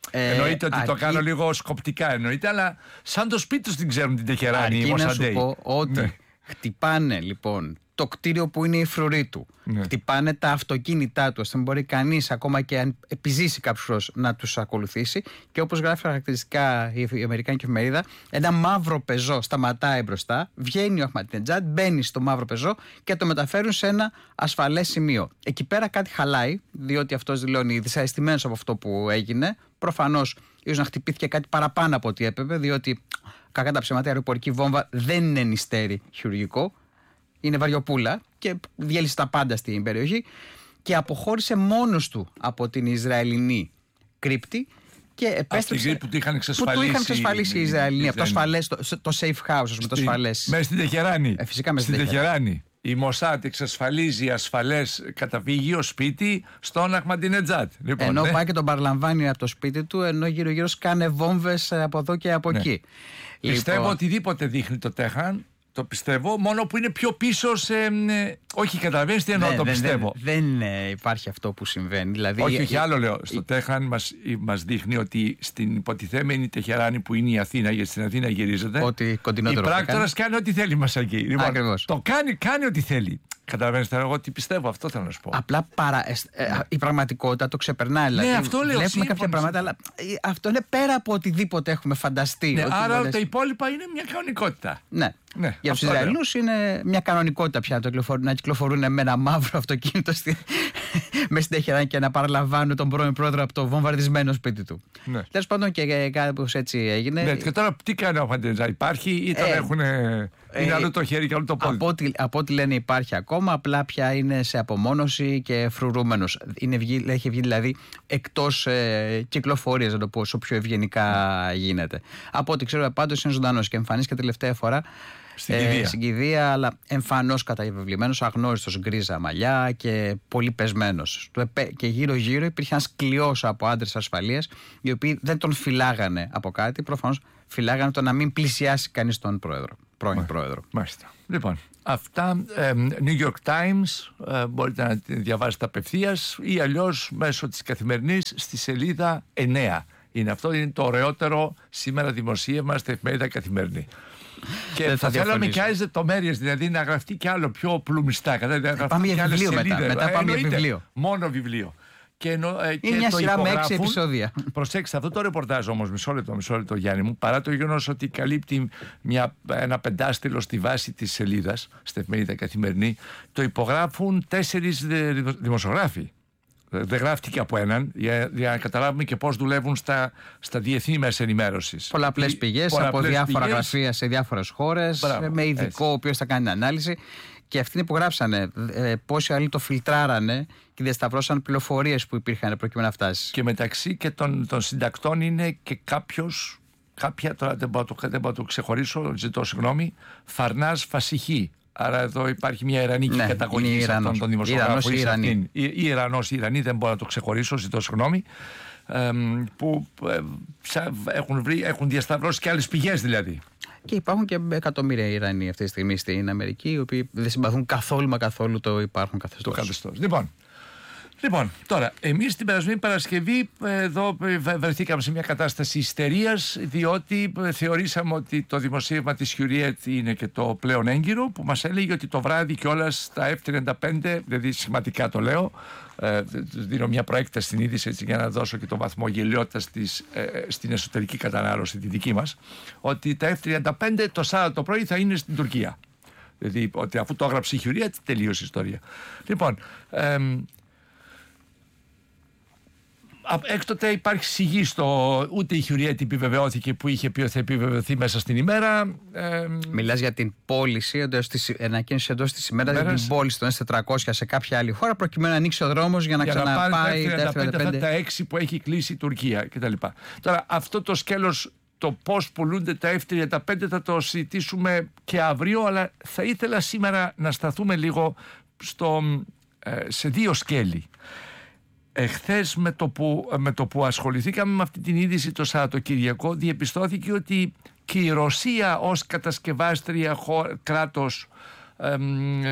Speaker 1: Εννοείται ότι το κάνω λίγο σκοπτικά, εννοείται, αλλά σαν το σπίτι τους την ξέρουν την Τεχεράνη οι Μοσαντέοι.
Speaker 2: Να σου πω ότι
Speaker 1: ναι.
Speaker 2: Χτυπάνε λοιπόν το κτίριο που είναι η φρουρή του. Ναι. Χτυπάνε τα αυτοκίνητά του, ώστε να μπορεί κανείς, ακόμα και αν επιζήσει κάποιος, να τους ακολουθήσει. Και όπως γράφει χαρακτηριστικά η Αμερικάνικη εφημερίδα, ένα μαύρο πεζό σταματάει μπροστά, βγαίνει ο Αχμαντινετζάντ, μπαίνει στο μαύρο πεζό και το μεταφέρουν σε ένα ασφαλές σημείο. Εκεί πέρα κάτι χαλάει, διότι αυτός δηλώνει δυσαρεστημένος από αυτό που έγινε. Προφανώς ίσως να χτυπήθηκε κάτι παραπάνω από ό,τι έπρεπε, διότι κακά τα ψέματα η αεροπορική βόμβα δεν είναι νηστέρι χειρουργικό. Είναι βαριοπούλα και διέλυσε τα πάντα στην περιοχή και αποχώρησε μόνος του από την Ισραηλινή κρύπτη και επέστρεψε.
Speaker 1: Αυτή την που του είχαν εξασφαλίσει
Speaker 2: οι Ισραηλινοί, από το safe house, με το ασφαλές.
Speaker 1: Μέσα στην Τεχεράνη.
Speaker 2: Φυσικά μέσα
Speaker 1: στην Τεχεράνη. Η Μοσάτ εξασφαλίζει ασφαλές καταφύγιο σπίτι στον Αχμαντινετζάντ. Λοιπόν,
Speaker 2: ενώ πάει και τον παραλαμβάνει από το σπίτι του, ενώ γύρω-γύρω σκάνε βόμβες από εδώ και από εκεί.
Speaker 1: Πιστεύω οτιδήποτε δείχνει το Τέχαν. Το πιστεύω, μόνο που είναι πιο πίσω σε. Όχι, καταλαβαίνεις τι εννοώ, το πιστεύω.
Speaker 2: Δεν υπάρχει αυτό που συμβαίνει. Δηλαδή,
Speaker 1: όχι, άλλο λέω. Στο Τέχαν μας δείχνει ότι στην υποτιθέμενη Τεχεράνη που είναι η Αθήνα, γιατί στην Αθήνα γυρίζεται.
Speaker 2: Ότι
Speaker 1: η πράκτορας κάνει ό,τι θέλει μας εκεί. Λοιπόν, το κάνει ό,τι θέλει. Καταλαβαίνεις τώρα εγώ τι πιστεύω, αυτό θέλω να σου πω.
Speaker 2: Απλά η πραγματικότητα το ξεπερνάει. Δηλαδή,
Speaker 1: αυτό λέω.
Speaker 2: Βλέπουμε κάποια πράγματα, αλλά αυτό είναι πέρα από οτιδήποτε έχουμε φανταστεί.
Speaker 1: Ναι, άρα τα υπόλοιπα είναι μια κανονικότητα.
Speaker 2: Ναι. Για τους Ισραηλινούς είναι μια κανονικότητα πια να κυκλοφορούν με ένα μαύρο αυτοκίνητο με στην Τεχεράνη και να παραλαμβάνουν τον πρώην πρόεδρο από το βομβαρδισμένο σπίτι του.
Speaker 1: Ναι.
Speaker 2: Τέλος πάντων και κάπως έτσι έγινε.
Speaker 1: Ναι, και τώρα τι κάνει ο Αχμαντινετζάντ, υπάρχει ή τον έχουν. Είναι άλλο το χέρι και άλλο το πόδι.
Speaker 2: Από ό,τι λένε υπάρχει ακόμα, απλά πια είναι σε απομόνωση και φρουρούμενος. Έχει βγει δηλαδή εκτός κυκλοφορίας, να το πω όσο πιο ευγενικά γίνεται. Από ό,τι ξέρω πάντως είναι ζωντανός και εμφανίστηκε τελευταία φορά στην κηδεία, αλλά εμφανώς καταβεβλημένος, αγνώριστος, γκρίζα μαλλιά και πολύ πεσμένος. Και γύρω-γύρω υπήρχε ένας κλειός από άντρες ασφαλείας, οι οποίοι δεν τον φυλάγανε από κάτι, προφανώς φυλάγανε το να μην πλησιάσει κανείς τον πρώην πρόεδρο.
Speaker 1: Μάλιστα. Λοιπόν, αυτά New York Times, μπορείτε να τη διαβάσετε απευθείας ή αλλιώς μέσω της Καθημερινής στη σελίδα 9. Αυτό είναι το ωραιότερο σήμερα δημοσίευμα στη εφημερίδα Καθημερινή. Και θα θέλαμε και άλλες λεπτομέρειες, δηλαδή να γραφτεί και άλλο πιο πλουμιστά.
Speaker 2: Πάμε για βιβλίο μετά πάμε για βιβλίο.
Speaker 1: Μόνο βιβλίο.
Speaker 2: Είναι μια σειρά με 6 επεισόδια.
Speaker 1: Προσέξτε, αυτό το ρεπορτάζ όμως, μισό λεπτό Γιάννη μου, παρά το γεγονός ότι καλύπτει ένα πεντάστιλο στη βάση της σελίδας, στη εφημερίδα Καθημερινή, το υπογράφουν 4 δημοσιογράφοι. Δεν γράφτηκε από έναν, για να καταλάβουμε και πώς δουλεύουν στα διεθνή μέσα ενημέρωσης.
Speaker 2: Πολλαπλές πηγές από διάφορα γραφεία σε διάφορες χώρες, με ειδικό ο οποίος θα κάνει την ανάλυση. Και αυτοί υπογράψανε. Πόσοι άλλοι το φιλτράρανε και διασταυρώσαν πληροφορίες που υπήρχαν προκειμένου να φτάσει.
Speaker 1: Και μεταξύ και των συντακτών είναι και κάποια, τώρα δεν μπορώ να το ξεχωρίσω, ζητώ συγγνώμη, Φαρνάζ Φασιχή. Άρα εδώ υπάρχει μια ιρανική καταγωγή σε αυτόν τον δημοσιογράφο. Ιρανός ή Ιρανή, δεν μπορώ να το ξεχωρίσω, ζητώ συγγνώμη. Που έχουν διασταυρώσει και άλλες πηγές δηλαδή.
Speaker 2: Και υπάρχουν και εκατομμύρια Ιρανοί αυτή τη στιγμή στην Αμερική, οι οποίοι δεν συμπαθούν καθόλου το υπάρχουν καθεστώς.
Speaker 1: Λοιπόν, τώρα, εμείς την περασμένη Παρασκευή εδώ βρεθήκαμε σε μια κατάσταση ιστερίας, διότι θεωρήσαμε ότι το δημοσίευμα της Χιουριέτ είναι και το πλέον έγκυρο, που μας έλεγε ότι το βράδυ κιόλας στα F-35, δηλαδή σημαντικά το λέω, δίνω μια προέκταση στην είδηση έτσι, για να δώσω και το βαθμό γελιότητας στην εσωτερική κατανάλωση, τη δική μας, ότι τα F-35 το Σάββατο το πρωί θα είναι στην Τουρκία. Δηλαδή, ότι αφού το έγραψε η Χιουριέτ, τελείωσε η ιστορία. Λοιπόν, έκτοτε υπάρχει σιγή ούτε η Χιουριέτ επιβεβαιώθηκε που είχε πει ότι θα επιβεβαιωθεί μέσα στην ημέρα.
Speaker 2: Μιλάς για την πώληση, ανακοίνωση εντός της ημέρας για την πώληση των S400 σε κάποια άλλη χώρα, προκειμένου να ανοίξει ο δρόμος για να ξαναπάει
Speaker 1: τα F-35, τα 6 που έχει κλείσει η Τουρκία κτλ. Τώρα αυτό το σκέλος, το πώς πουλούνται τα F-35 θα το συζητήσουμε και αύριο, αλλά θα ήθελα σήμερα να σταθούμε λίγο σε 2 σκέλη. Εχθές με το που ασχοληθήκαμε με αυτή την είδηση το Σαββατοκυριακό, διεπιστώθηκε ότι και η Ρωσία ως κατασκευάστρια κράτος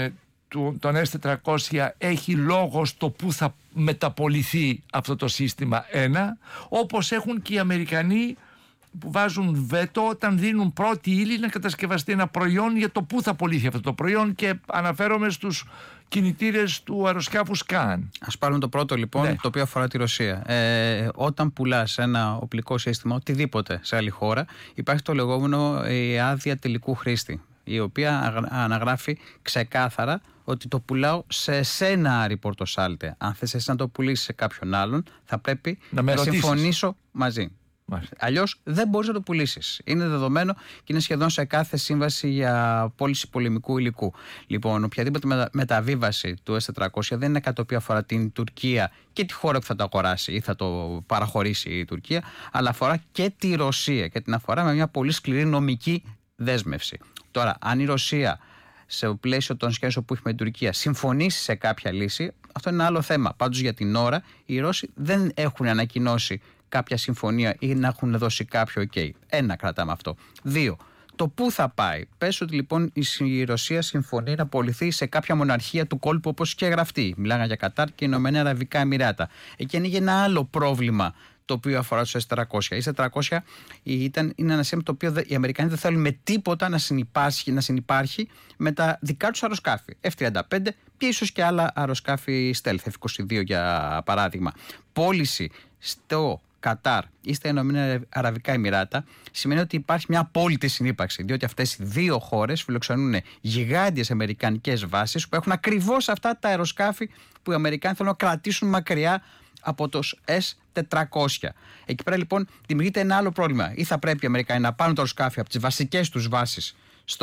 Speaker 1: των S-400 έχει λόγο στο που θα μεταπολιθεί αυτό το σύστημα, ένα, όπως έχουν και οι Αμερικανοί που βάζουν βέτο όταν δίνουν πρώτη ύλη να κατασκευαστεί ένα προϊόν για το που θα πωληθεί αυτό το προϊόν, και αναφέρομαι στους κινητήρες του αεροσκάφους ΚΑΝ.
Speaker 2: Ας πάρουμε το πρώτο λοιπόν, ναι, το οποίο αφορά τη Ρωσία. Όταν πουλάς ένα οπλικό σύστημα, οτιδήποτε σε άλλη χώρα, υπάρχει το λεγόμενο η άδεια τελικού χρήστη, η οποία αναγράφει ξεκάθαρα ότι το πουλάω σε εσένα, Άρη Πορτοσάλτε. Αν θες εσύ να το πουλήσεις σε κάποιον άλλον, θα πρέπει να συμφωνήσω μαζί. Αλλιώς δεν μπορείς να το πουλήσεις. Είναι δεδομένο και είναι σχεδόν σε κάθε σύμβαση για πώληση πολεμικού υλικού. Λοιπόν, οποιαδήποτε μεταβίβαση του S-400 δεν είναι κάτι το οποίο αφορά την Τουρκία και τη χώρα που θα το αγοράσει ή θα το παραχωρήσει η Τουρκία, αλλά αφορά και τη Ρωσία και την αφορά με μια πολύ σκληρή νομική δέσμευση. Τώρα, αν η Ρωσία, σε πλαίσιο των σχέσεων που έχει με την Τουρκία, συμφωνήσει σε κάποια λύση, αυτό είναι ένα άλλο θέμα. Πάντως για την ώρα οι Ρώσοι δεν έχουν ανακοινώσει κάποια συμφωνία ή να έχουν δώσει κάποιο OK. Ένα, κρατάμε αυτό. 2. Το πού θα πάει. Πες ότι λοιπόν η Ρωσία συμφωνεί να πωληθεί σε κάποια μοναρχία του κόλπου, όπως και γραφτεί. Μιλάγανε για Κατάρ και Ηνωμένα Αραβικά Εμιράτα. Εκεί ανοίγει ένα άλλο πρόβλημα το οποίο αφορά τους S-400. Οι S-400 είναι ένα σύστημα το οποίο οι Αμερικανοί δεν θέλουν με τίποτα να συνυπάρχει με τα δικά τους αεροσκάφη. F-35 και ίσως και άλλα αεροσκάφη stealth, F-22 για παράδειγμα. Πώληση στο Κατάρ ή στα Ηνωμένα Αραβικά Εμιράτα σημαίνει ότι υπάρχει μια απόλυτη συνύπαρξη, διότι αυτές οι δύο χώρες φιλοξενούν γιγάντιες αμερικανικές βάσεις που έχουν ακριβώς αυτά τα αεροσκάφη που οι Αμερικάνοι θέλουν να κρατήσουν μακριά από τους S-400. Εκεί πέρα λοιπόν δημιουργείται ένα άλλο πρόβλημα. Ή θα πρέπει οι Αμερικανοί να πάρουν το αεροσκάφη από τις βασικές τους βάσεις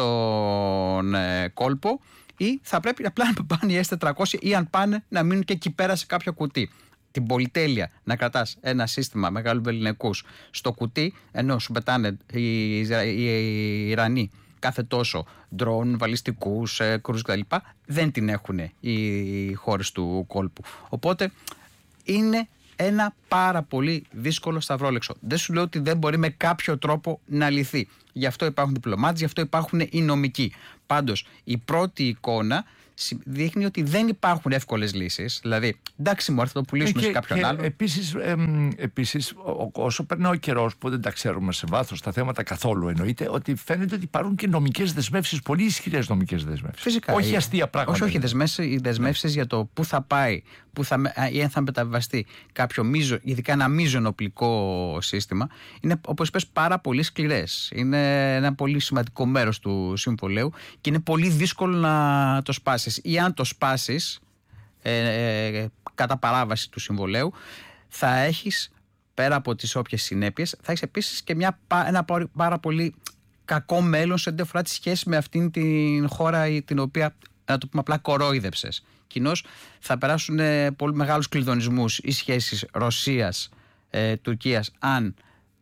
Speaker 2: στον κόλπο, ή θα πρέπει απλά να πάνε οι S-400, ή αν πάνε να μείνουν και εκεί πέρα σε κάποιο κουτί. Την πολυτέλεια να κρατάς ένα σύστημα μεγάλου βεληνικούς στο κουτί, ενώ σου πετάνε οι Ιρανοί κάθε τόσο ντρόν, βαλιστικούς, κρούς κτλ., δεν την έχουν οι χώρες του κόλπου. Οπότε είναι ένα πάρα πολύ δύσκολο σταυρόλεξο. Δεν σου λέω ότι δεν μπορεί με κάποιο τρόπο να λυθεί. Γι' αυτό υπάρχουν διπλωμάτες, γι' αυτό υπάρχουν οι νομικοί. Πάντως, η πρώτη εικόνα δείχνει ότι δεν υπάρχουν εύκολες λύσεις. Δηλαδή, εντάξει, μου θα το πουλήσουμε σε κάποιον άλλο.
Speaker 1: Επίσης, όσο περνάει ο καιρός, που δεν τα ξέρουμε σε βάθος τα θέματα καθόλου, εννοείται ότι φαίνεται ότι υπάρχουν και νομικές δεσμεύσεις, πολύ ισχυρές νομικές δεσμεύσεις.
Speaker 2: Φυσικά.
Speaker 1: Όχι αστεία πράγματα.
Speaker 2: Όχι, οι δεσμεύσεις για το πού θα πάει ή αν θα μεταβιβαστεί κάποιο ειδικά ένα μείζον οπλικό σύστημα, είναι, όπως είπες, πάρα πολύ σκληρές. Είναι ένα πολύ σημαντικό μέρος του συμβολέου και είναι πολύ δύσκολο να το σπάσεις. Ή αν το σπάσεις κατά παράβαση του συμβολέου, θα έχεις, πέρα από τις όποιες συνέπειες, θα έχεις επίσης και ένα πάρα πολύ κακό μέλλον σε ό,τι αφορά τη σχέση με αυτήν την χώρα την οποία, να το πούμε απλά, κορόιδεψες. Κοινώς θα περάσουν πολύ μεγάλους κλειδονισμούς οι σχέσεις Ρωσίας-Τουρκίας αν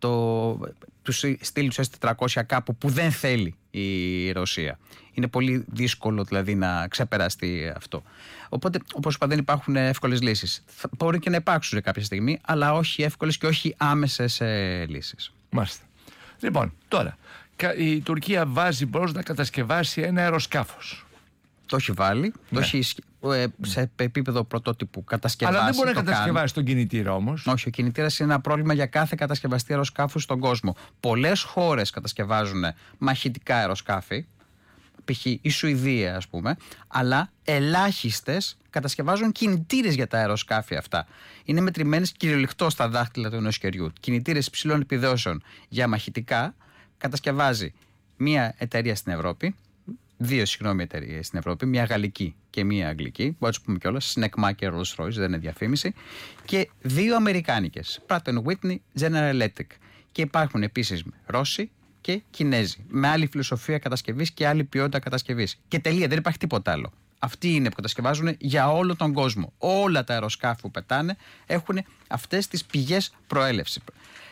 Speaker 2: τους στείλει τους S-400 κάπου που δεν θέλει η Ρωσία. Είναι πολύ δύσκολο δηλαδή να ξεπεραστεί αυτό. Οπότε, όπως είπα, δεν υπάρχουν εύκολες λύσεις. Μπορεί και να υπάρξουν κάποια στιγμή, αλλά όχι εύκολες και όχι άμεσες λύσεις.
Speaker 1: Μάλιστα. Λοιπόν, τώρα, η Τουρκία βάζει μπρος να κατασκευάσει ένα αεροσκάφος.
Speaker 2: Το έχει βάλει, το έχει σε επίπεδο πρωτότυπου κατασκευάσει.
Speaker 1: Αλλά δεν μπορεί να κατασκευάσει τον κινητήρα όμως.
Speaker 2: Όχι, ο κινητήρας είναι ένα πρόβλημα για κάθε κατασκευαστή αεροσκάφου στον κόσμο. Πολλές χώρες κατασκευάζουν μαχητικά αεροσκάφη, π.χ. η Σουηδία ας πούμε, αλλά ελάχιστες κατασκευάζουν κινητήρες για τα αεροσκάφη αυτά. Είναι μετρημένες κυριολεκτό στα δάχτυλα του ενός χεριού. Κινητήρες υψηλών επιδόσεων για μαχητικά κατασκευάζει μία εταιρεία στην Ευρώπη. Δύο εταιρείες στην Ευρώπη, μια γαλλική και μια αγγλική, μπορεί να του πούμε κιόλας, Snecma και Rolls-Royce, δεν είναι διαφήμιση, και δύο αμερικάνικες, Pratt & Whitney, General Electric. Και υπάρχουν επίσης Ρώσοι και Κινέζοι, με άλλη φιλοσοφία κατασκευής και άλλη ποιότητα κατασκευής. Και τελεία, δεν υπάρχει τίποτα άλλο. Αυτοί είναι που κατασκευάζουν για όλο τον κόσμο. Όλα τα αεροσκάφη που πετάνε έχουν αυτές τις πηγές προέλευσης.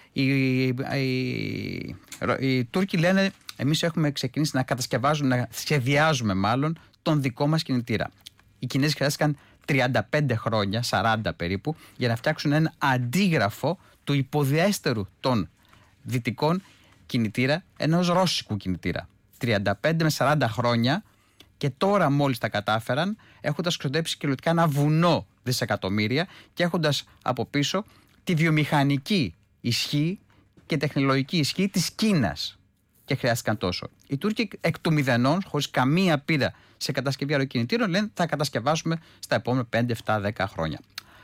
Speaker 2: Οι Τούρκοι λένε, εμείς έχουμε ξεκινήσει να κατασκευάζουμε, να σχεδιάζουμε μάλλον τον δικό μας κινητήρα. Οι Κινέζοι χρειάστηκαν 35 χρόνια, 40 περίπου, για να φτιάξουν ένα αντίγραφο του υποδιέστερου των δυτικών κινητήρα ενός ρώσικου κινητήρα. 35 με 40 χρόνια Και τώρα μόλις τα κατάφεραν, έχοντας ξοδέψει κυριολεκτικά ένα βουνό δισεκατομμύρια και έχοντας από πίσω τη βιομηχανική ισχύ και τεχνολογική ισχύ της Κίνας. Και χρειάστηκαν τόσο. Οι Τούρκοι εκ του μηδενών, χωρίς καμία πείρα σε κατασκευή αεροκινητήρων, λένε θα κατασκευάσουμε στα επόμενα 5, 7, 10 χρόνια.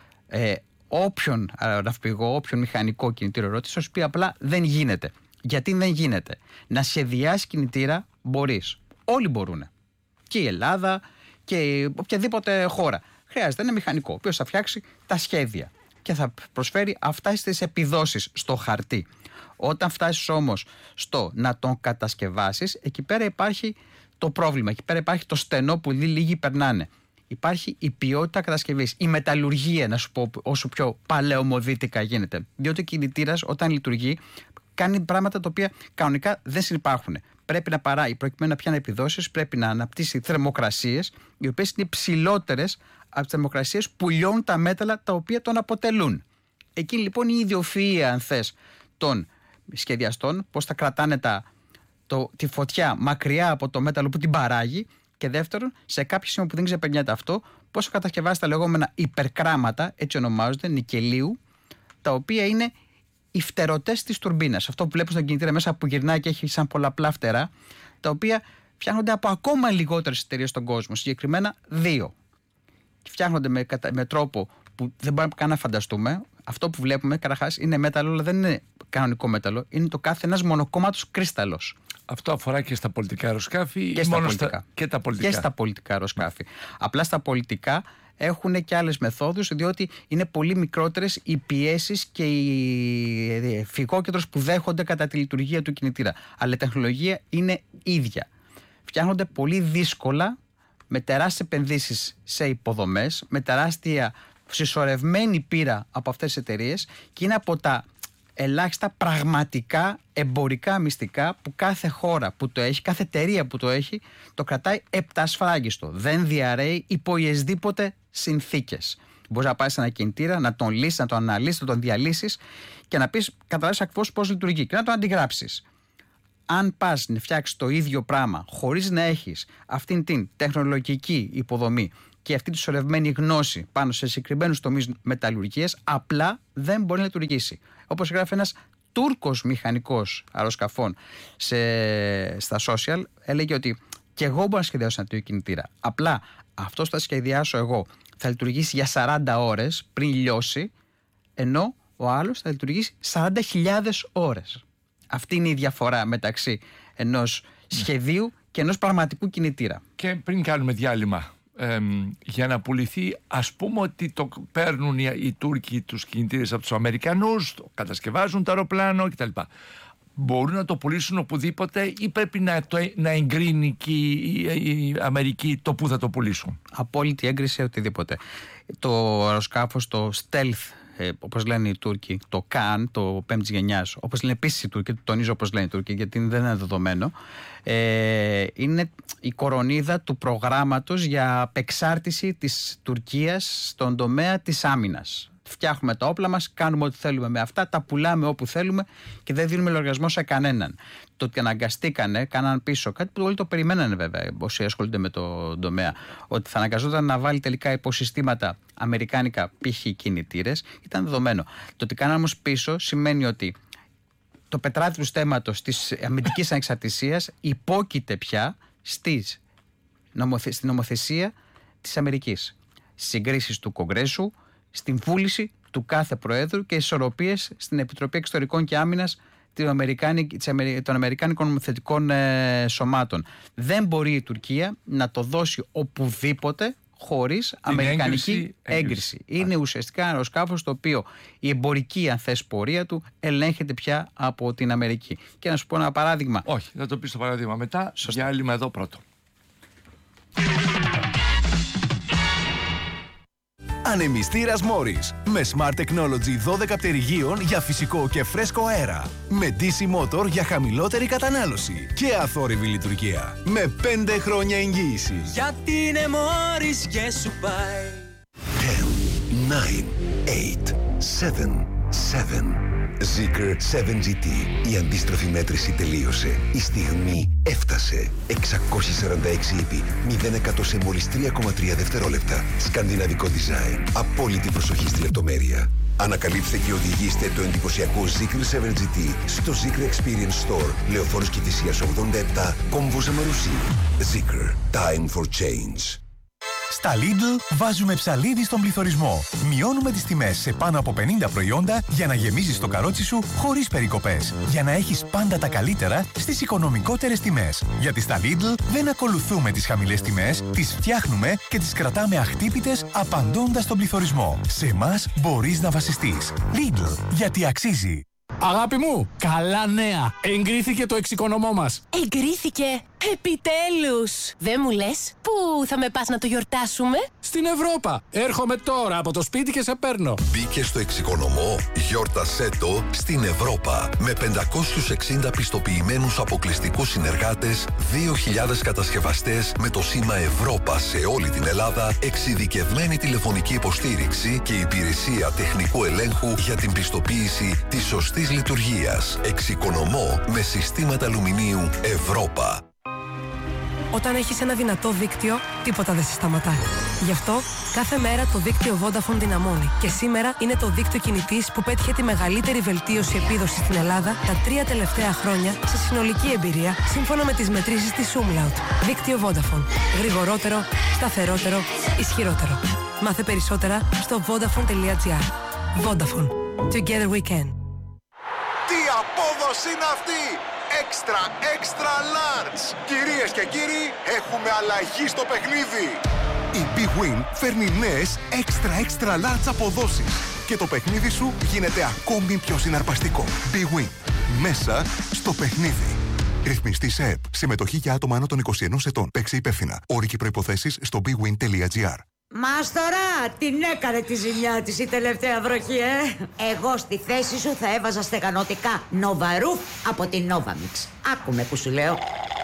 Speaker 2: Όποιον ναυπηγό, όποιον μηχανικό κινητήριο ρώτησε, θα σου πει απλά δεν γίνεται. Γιατί δεν γίνεται? Να σχεδιάσει κινητήρα μπορείς. Όλοι μπορούν. Και η Ελλάδα και οποιαδήποτε χώρα. Χρειάζεται ένα μηχανικό, ο οποίος θα φτιάξει τα σχέδια και θα προσφέρει αυτές τις επιδόσεις στο χαρτί. Όταν φτάσεις όμως στο να τον κατασκευάσεις, εκεί πέρα υπάρχει το πρόβλημα, εκεί πέρα υπάρχει το στενό που λίγοι περνάνε. Υπάρχει η ποιότητα κατασκευής, η μεταλλουργία, να σου πω όσο πιο παλαιομοδίτικα γίνεται. Διότι ο κινητήρας όταν λειτουργεί κάνει πράγματα τα οποία κανονικά δεν συνυπάρχουν. Πρέπει να παράγει, προκειμένου να πιάνει επιδόσεις, πρέπει να αναπτύσσει θερμοκρασίες, οι οποίες είναι υψηλότερες από τις θερμοκρασίες που λιώνουν τα μέταλλα τα οποία τον αποτελούν. Εκεί λοιπόν η ιδιοφυΐα, αν θες, των σχεδιαστών, πώς θα κρατάνε τη φωτιά μακριά από το μέταλλο που την παράγει, και δεύτερον, σε κάποιο σημείο που δεν ξεπερνιέται αυτό, πώς θα κατασκευάσει τα λεγόμενα υπερκράματα, έτσι ονομάζονται, νικελίου, τα οποία είναι οι φτερωτές της τουρμπίνας. Αυτό που βλέπεις στον κινητήρα μέσα που γυρνάει και έχει σαν πολλαπλά φτερά, τα οποία φτιάχνονται από ακόμα λιγότερες εταιρείες στον κόσμο, συγκεκριμένα 2. Και φτιάχνονται με τρόπο που δεν μπορούμε καν να φανταστούμε. Αυτό που βλέπουμε, καταρχάς, είναι μέταλλο, αλλά δεν είναι κανονικό μέταλλο. Είναι το κάθε ένας μονοκόμματος κρίσταλλος.
Speaker 1: Αυτό αφορά και στα πολιτικά αεροσκάφη
Speaker 2: και,
Speaker 1: μόνο
Speaker 2: και στα πολιτικά αεροσκάφη. Απλά στα πολιτικά έχουν και άλλες μεθόδους, διότι είναι πολύ μικρότερες οι πιέσεις και οι φυγόκεντρος που δέχονται κατά τη λειτουργία του κινητήρα. Αλλά η τεχνολογία είναι ίδια. Φτιάχνονται πολύ δύσκολα, με τεράστιες επενδύσεις σε υποδομές, με τεράστια συσσωρευμένη πείρα από αυτές τις εταιρείες, και είναι από τα ελάχιστα πραγματικά εμπορικά μυστικά που κάθε χώρα που το έχει, κάθε εταιρεία που το έχει, το κρατάει επτασφράγιστο. Δεν διαρρέει υπό οποιασδήποτε συνθήκες. Μπορείς να πάρεις σε ένα κινητήρα, να τον λύσεις, να τον αναλύσεις, να τον διαλύσεις και να πεις, καταλάβεις ακριβώς πώς λειτουργεί και να τον αντιγράψεις. Αν πας να φτιάξεις το ίδιο πράγμα χωρίς να έχεις αυτήν την τεχνολογική υποδομή και αυτή τη σωρευμένη γνώση πάνω σε συγκεκριμένους τομείς μεταλλουργίας, απλά δεν μπορεί να λειτουργήσει. Όπως γράφει ένας Τούρκος μηχανικός αεροσκαφών στα social, έλεγε ότι και εγώ μπορώ να σχεδιάσω ένα τέτοιο κινητήρα. Απλά αυτό θα σχεδιάσω εγώ θα λειτουργήσει για 40 ώρες πριν λιώσει, ενώ ο άλλος θα λειτουργήσει 40.000 ώρες. Αυτή είναι η διαφορά μεταξύ ενός σχεδίου και ενός πραγματικού κινητήρα.
Speaker 1: Και πριν κάνουμε διάλειμμα, για να πουληθεί, ας πούμε ότι το παίρνουν οι Τούρκοι τους κινητήρες από τους Αμερικανούς, το κατασκευάζουν το αεροπλάνο κτλ. Μπορούν να το πουλήσουν οπουδήποτε ή πρέπει να εγκρίνει και η Αμερική το που θα το πουλήσουν?
Speaker 2: Απόλυτη έγκριση οτιδήποτε. Το αεροσκάφος, το Stealth, όπως λένε οι Τούρκοι, το Khan, το 5ης γενιάς, όπως λένε επίσης οι Τούρκοι, το τονίζω όπως λένε οι Τούρκοι, γιατί δεν είναι δεδομένο, είναι η κορονίδα του προγράμματος για απεξάρτηση της Τουρκίας στον τομέα της άμυνας. Φτιάχνουμε τα όπλα μας, κάνουμε ό,τι θέλουμε με αυτά, τα πουλάμε όπου θέλουμε και δεν δίνουμε λογαριασμό σε κανέναν. Το ότι αναγκαστήκανε, κάναν πίσω κάτι που όλοι το περιμένανε βέβαια, όσοι ασχολούνται με το τομέα, ότι θα αναγκαζόταν να βάλει τελικά υποσυστήματα αμερικάνικα, π.χ. κινητήρες, ήταν δεδομένο. Το ότι κάναν όμως πίσω σημαίνει ότι το πετράδι του στέματος της αμυντικής ανεξαρτησίας υπόκειται πια στην νομοθεσία της Αμερικής. Συγκρίσεις του Κογκρέσου, στην βούληση του κάθε Προέδρου και ισορροπίες στην Επιτροπή Εξωτερικών και Άμυνας των Αμερικάνικων νομοθετικών σωμάτων. Δεν μπορεί η Τουρκία να το δώσει οπουδήποτε χωρίς αμερικανική έγκριση. Είναι ουσιαστικά ένα αεροσκάφος το οποίο η εμπορική, αν θες, πορεία του ελέγχεται πια από την Αμερική. Και να σου πω ένα παράδειγμα.
Speaker 1: Όχι, θα το πεις το παράδειγμα μετά. Διάλειμμα εδώ πρώτο.
Speaker 10: Ανεμιστήρας Morris με Smart Technology 12 πτερυγίων για φυσικό και φρέσκο αέρα. Με DC Motor για χαμηλότερη κατανάλωση και αθόρυβη λειτουργία. Με 5 χρόνια εγγύηση.
Speaker 3: Γιατί είναι Morris και σου πάει.
Speaker 18: 10, 9, 8, 7, 6, Zikr 7GT. Η αντίστροφη μέτρηση τελείωσε. Η στιγμή έφτασε. 646 ύπη, 0% σε μόλις 3,3 δευτερόλεπτα. Σκανδιναβικό design. Απόλυτη προσοχή στη λεπτομέρεια. Ανακαλύψτε και οδηγήστε το εντυπωσιακό Zikr 7GT στο Zikr Experience Store, Λεωφόρος Κηφισίας 87, Κόμβος Αμαρουσί. Zikr. Time for change.
Speaker 4: Στα Lidl βάζουμε ψαλίδι στον πληθωρισμό. Μειώνουμε τις τιμές σε πάνω από 50 προϊόντα για να γεμίζεις το καρότσι σου χωρίς περικοπές. Για να έχεις πάντα τα καλύτερα στις οικονομικότερες τιμές. Γιατί στα Lidl δεν ακολουθούμε τις χαμηλές τιμές, τις φτιάχνουμε και τις κρατάμε αχτύπητες απαντώντας στον πληθωρισμό. Σε εμάς μπορείς να βασιστείς. Lidl, γιατί αξίζει.
Speaker 22: Αγάπη μου, καλά νέα! Εγκρίθηκε το εξοικονομώ μας.
Speaker 23: Εγκρίθηκε! Επιτέλους! Δεν μου λες, πού θα με πας να το γιορτάσουμε?
Speaker 22: Στην Ευρώπα. Έρχομαι τώρα από το σπίτι και σε παίρνω.
Speaker 18: Μπήκε στο εξοικονομώ, γιόρτασέ το στην Ευρώπα. Με 560 πιστοποιημένους αποκλειστικούς συνεργάτες, 2.000 κατασκευαστές με το σήμα Ευρώπα σε όλη την Ελλάδα, εξειδικευμένη τηλεφωνική υποστήριξη και υπηρεσία τεχνικού ελέγχου για την πιστοποίηση της σωστής λειτουργίας. Εξοικονομώ με συστήματα αλουμινίου Ευρώπα.
Speaker 24: Όταν έχεις ένα δυνατό δίκτυο, τίποτα δεν σε σταματάει. Γι' αυτό, κάθε μέρα το δίκτυο Vodafone δυναμώνει. Και σήμερα είναι το δίκτυο κινητής που πέτυχε τη μεγαλύτερη βελτίωση επίδοσης στην Ελλάδα τα 3 τελευταία χρόνια σε συνολική εμπειρία, σύμφωνα με τις μετρήσεις της Umlaut. Δίκτυο Vodafone. Γρηγορότερο, σταθερότερο, ισχυρότερο. Μάθε περισσότερα στο vodafone.gr. Vodafone. Together we can.
Speaker 6: Τι απόδοση είναι αυτή! Extra large! Κυρίες και κύριοι, έχουμε αλλαγή στο παιχνίδι!
Speaker 25: Η Big Win φέρνει νέες extra large αποδόσεις και το παιχνίδι σου γίνεται ακόμη πιο συναρπαστικό. Big Win. Μέσα στο παιχνίδι. Ρυθμιστή σε ΕΠ. Συμμετοχή για άτομα άνω των 21 ετών. Παίξε υπεύθυνα. Όροι και προϋποθέσεις στο bigwin.gr.
Speaker 26: Μάστορα, την έκανε τη ζημιά της η τελευταία βροχή, Εγώ στη θέση σου θα έβαζα στεγανοτικά Νοβαρούφ από την Novamix. Άκουμε που σου λέω.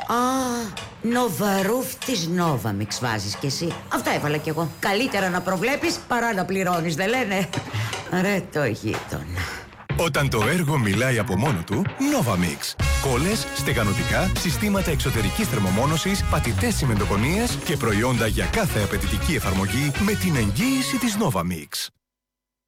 Speaker 26: Νοβαρούφ της Novamix βάζεις κι εσύ. Αυτό έβαλα κι εγώ. Καλύτερα να προβλέπεις παρά να πληρώνεις, δεν λένε? Ρε το γείτονα.
Speaker 4: Όταν το έργο μιλάει από μόνο του, Novamix. Κόλλες, στεγανοτικά, συστήματα εξωτερικής θερμομόνωσης, πατητές τσιμεντοκονίες και προϊόντα για κάθε απαιτητική εφαρμογή με την εγγύηση της Novamix.